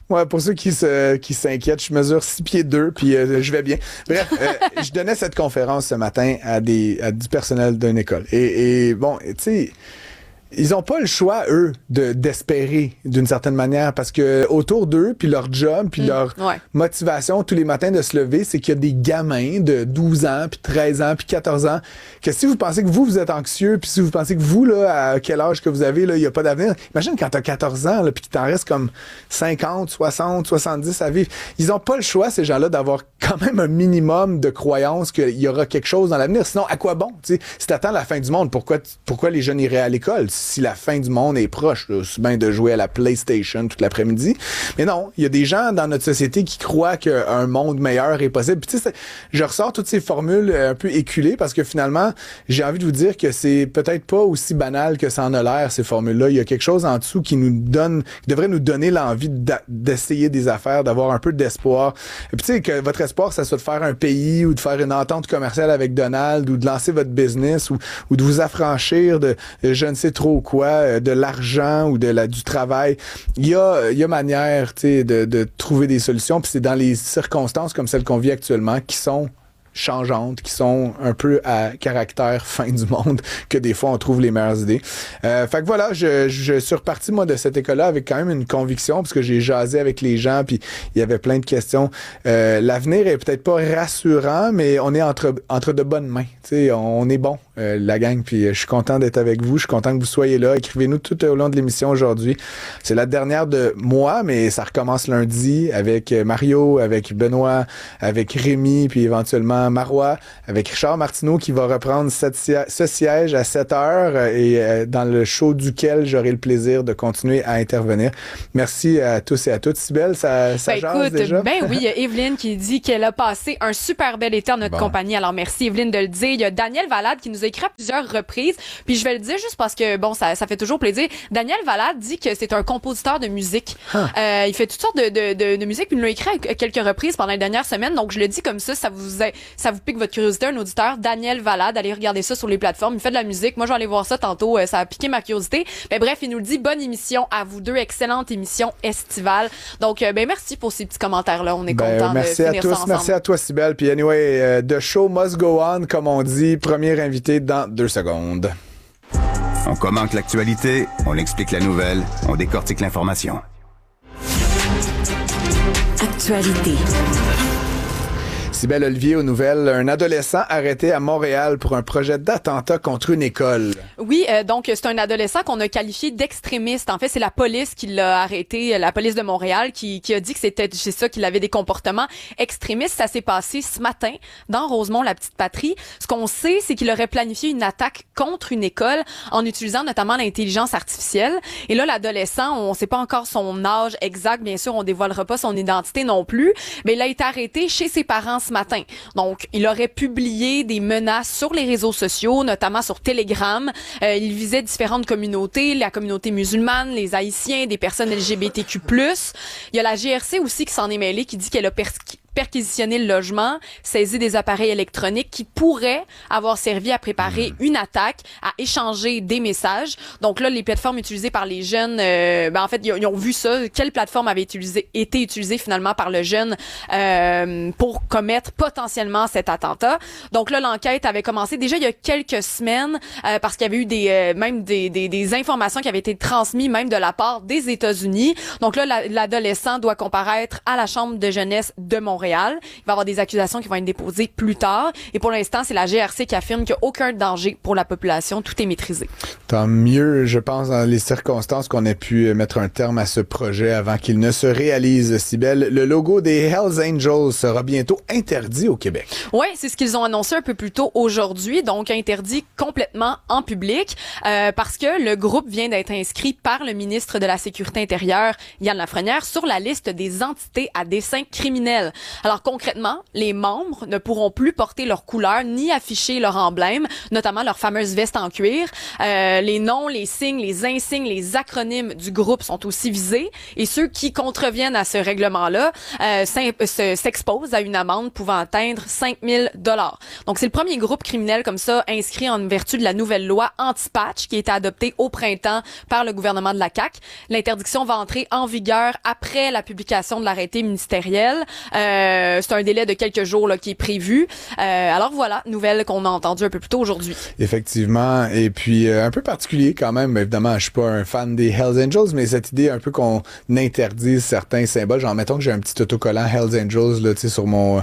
Ouais, pour ceux qui s'inquiètent, je mesure 6 pieds 2, puis je vais bien. Bref, je donnais cette conférence ce matin à du personnel d'une école. Et bon, tu sais, ils ont pas le choix, eux, d'espérer d'une certaine manière, parce que autour d'eux, puis leur job, puis leur motivation tous les matins de se lever, c'est qu'il y a des gamins de 12 ans, puis 13 ans, puis 14 ans, que si vous pensez que vous êtes anxieux, puis si vous pensez que vous, là, à quel âge que vous avez, là, il y a pas d'avenir, imagine quand t'as 14 ans, là, puis qu'il t'en reste comme 50, 60, 70 à vivre. Ils ont pas le choix, ces gens-là, d'avoir quand même un minimum de croyance qu'il y aura quelque chose dans l'avenir. Sinon, à quoi bon? T'sais? Si t'attends la fin du monde, pourquoi les jeunes iraient à l'école? Si la fin du monde est proche, là, c'est bien de jouer à la PlayStation toute l'après-midi. Mais non, il y a des gens dans notre société qui croient qu'un monde meilleur est possible. Puis tu sais, je ressors toutes ces formules un peu éculées parce que finalement, j'ai envie de vous dire que c'est peut-être pas aussi banal que ça en a l'air, ces formules-là. Il y a quelque chose en dessous qui devrait nous donner l'envie d'essayer des affaires, d'avoir un peu d'espoir. Et puis tu sais, que votre espoir, ça soit de faire un pays ou de faire une entente commerciale avec Donald ou de lancer votre business ou de vous affranchir de je ne sais trop quoi, de l'argent ou du travail. Il y a manière, tu sais, de trouver des solutions, puis c'est dans les circonstances comme celles qu'on vit actuellement qui sont changeantes, qui sont un peu à caractère fin du monde, que des fois on trouve les meilleures idées. Fait que voilà, je suis reparti moi de cette école-là avec quand même une conviction, parce que j'ai jasé avec les gens, puis il y avait plein de questions. L'avenir est peut-être pas rassurant, mais on est entre de bonnes mains. Tu sais, on est bon, la gang, puis je suis content d'être avec vous, je suis content que vous soyez là. Écrivez-nous tout au long de l'émission aujourd'hui. C'est la dernière de moi, mais ça recommence lundi avec Mario, avec Benoît, avec Rémi, puis éventuellement Marois, avec Richard Martineau qui va reprendre ce siège à 7h et dans le show duquel j'aurai le plaisir de continuer à intervenir. Merci à tous et à toutes. Cybèle, ça jase déjà? Ben oui, il y a Evelyne qui dit qu'elle a passé un super bel été en notre compagnie. Alors merci Evelyne de le dire. Il y a Daniel Valade qui nous a écrit à plusieurs reprises. Puis je vais le dire juste parce que bon, ça fait toujours plaisir. Daniel Valade dit que c'est un compositeur de musique. Il fait toutes sortes de musique. Puis il nous l'a écrit à quelques reprises pendant les dernières semaines. Donc je le dis comme ça vous pique votre curiosité, un auditeur, Daniel Valade, allez regarder ça sur les plateformes, il fait de la musique, moi je vais aller voir ça tantôt, ça a piqué ma curiosité. Mais bref, il nous le dit, bonne émission à vous deux, excellente émission estivale. Donc merci pour ces petits commentaires-là, on est content de finir ça ensemble. Merci à toi Cybèle, puis anyway, the show must go on, comme on dit, premier invité dans 2 secondes. On commente l'actualité, on explique la nouvelle, on décortique l'information. Actualité. Cybèle Olivier aux nouvelles. Un adolescent arrêté à Montréal pour un projet d'attentat contre une école. Oui, donc c'est un adolescent qu'on a qualifié d'extrémiste. En fait, c'est la police qui l'a arrêté, la police de Montréal, qui a dit que c'est ça, qu'il avait des comportements extrémistes. Ça s'est passé ce matin dans Rosemont, la petite patrie. Ce qu'on sait, c'est qu'il aurait planifié une attaque contre une école en utilisant notamment l'intelligence artificielle. Et là, l'adolescent, on sait pas encore son âge exact. Bien sûr, on dévoilera pas son identité non plus. Mais il a été arrêté chez ses parents ce matin. Donc, il aurait publié des menaces sur les réseaux sociaux, notamment sur Telegram. Il visait différentes communautés, la communauté musulmane, les Haïtiens, des personnes LGBTQ+. Il y a la GRC aussi qui s'en est mêlée, qui dit qu'elle a perquisitionné le logement, saisi des appareils électroniques qui pourraient avoir servi à préparer une attaque, à échanger des messages. Donc là, les plateformes utilisées par les jeunes, en fait, ils ont vu ça. Quelle plateforme avait été utilisée finalement par le jeune pour commettre potentiellement cet attentat? Donc là, l'enquête avait commencé déjà il y a quelques semaines parce qu'il y avait eu des informations qui avaient été transmises même de la part des États-Unis. Donc là, l'adolescent doit comparaître à la chambre de jeunesse de Montréal. Il va y avoir des accusations qui vont être déposées plus tard. Et pour l'instant, c'est la GRC qui affirme qu'il n'y a aucun danger pour la population. Tout est maîtrisé. Tant mieux, je pense, dans les circonstances qu'on ait pu mettre un terme à ce projet avant qu'il ne se réalise. Cybèle, le logo des Hells Angels sera bientôt interdit au Québec. Oui, c'est ce qu'ils ont annoncé un peu plus tôt aujourd'hui. Donc, interdit complètement en public parce que le groupe vient d'être inscrit par le ministre de la Sécurité intérieure, Yann Lafrenière, sur la liste des entités à dessein criminel. Alors concrètement, les membres ne pourront plus porter leur couleur ni afficher leur emblème, notamment leur fameuse veste en cuir. Les noms, les signes, les insignes, les acronymes du groupe sont aussi visés et ceux qui contreviennent à ce règlement-là s'exposent à une amende pouvant atteindre 5 000 $. Donc c'est le premier groupe criminel comme ça inscrit en vertu de la nouvelle loi anti-patch qui a été adoptée au printemps par le gouvernement de la CAQ. L'interdiction va entrer en vigueur après la publication de l'arrêté ministériel. C'est un délai de quelques jours là, qui est prévu. Alors voilà, nouvelle qu'on a entendue un peu plus tôt aujourd'hui. Effectivement, et puis un peu particulier quand même. Évidemment, je suis pas un fan des Hells Angels, mais cette idée un peu qu'on interdise certains symboles. Genre, mettons que j'ai un petit autocollant Hells Angels là, tu sais, sur mon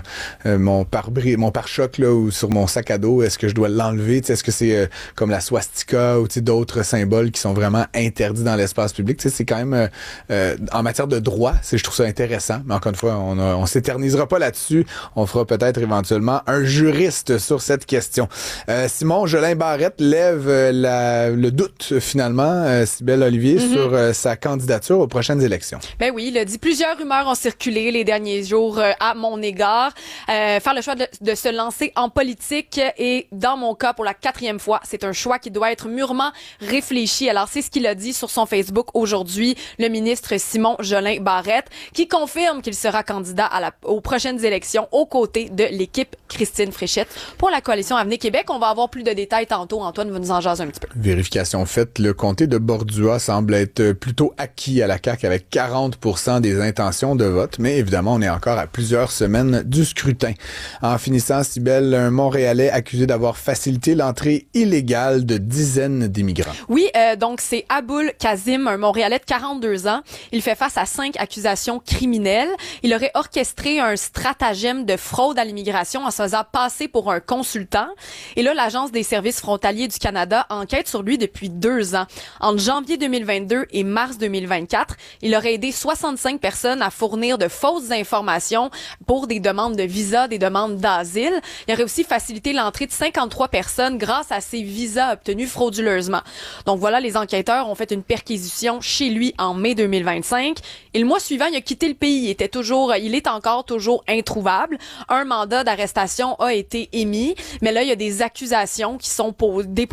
pare-choc là ou sur mon sac à dos. Est-ce que je dois l'enlever? Tu sais, est-ce que c'est comme la swastika ou tu sais d'autres symboles qui sont vraiment interdits dans l'espace public? Tu sais, c'est quand même en matière de droit, je trouve ça intéressant. Mais encore une fois, on s'éternisera pas là-dessus. On fera peut-être éventuellement un juriste sur cette question. Simon Jolin Barrette lève le doute finalement, Cybèle Olivier, sur sa candidature aux prochaines élections. Ben oui, il a dit plusieurs rumeurs ont circulé les derniers jours à mon égard. Faire le choix de se lancer en politique et dans mon cas pour la 4e fois, c'est un choix qui doit être mûrement réfléchi. Alors c'est ce qu'il a dit sur son Facebook aujourd'hui, le ministre Simon Jolin Barrette, qui confirme qu'il sera candidat aux prochaines élections aux côtés de l'équipe Christine Fréchette pour la coalition Avenir Québec. On va avoir plus de détails tantôt. Antoine va nous en jaser un petit peu. Vérification faite, le comté de Bordua semble être plutôt acquis à la CAQ avec 40% des intentions de vote, mais évidemment, on est encore à plusieurs semaines du scrutin. En finissant, Cybèle, un Montréalais accusé d'avoir facilité l'entrée illégale de dizaines d'immigrants. Oui, donc c'est Aboul Kazim, un Montréalais de 42 ans. Il fait face à 5 accusations criminelles. Il aurait orchestré un stratagème de fraude à l'immigration en se faisant passer pour un consultant. Et là, l'Agence des services frontaliers du Canada enquête sur lui depuis 2 ans. Entre janvier 2022 et mars 2024, il aurait aidé 65 personnes à fournir de fausses informations pour des demandes de visa, des demandes d'asile. Il aurait aussi facilité l'entrée de 53 personnes grâce à ces visas obtenus frauduleusement. Donc voilà, les enquêteurs ont fait une perquisition chez lui en mai 2025. Et le mois suivant, il a quitté le pays. Il est encore toujours introuvable. Un mandat d'arrestation a été émis, mais là, il y a des accusations qui sont déposées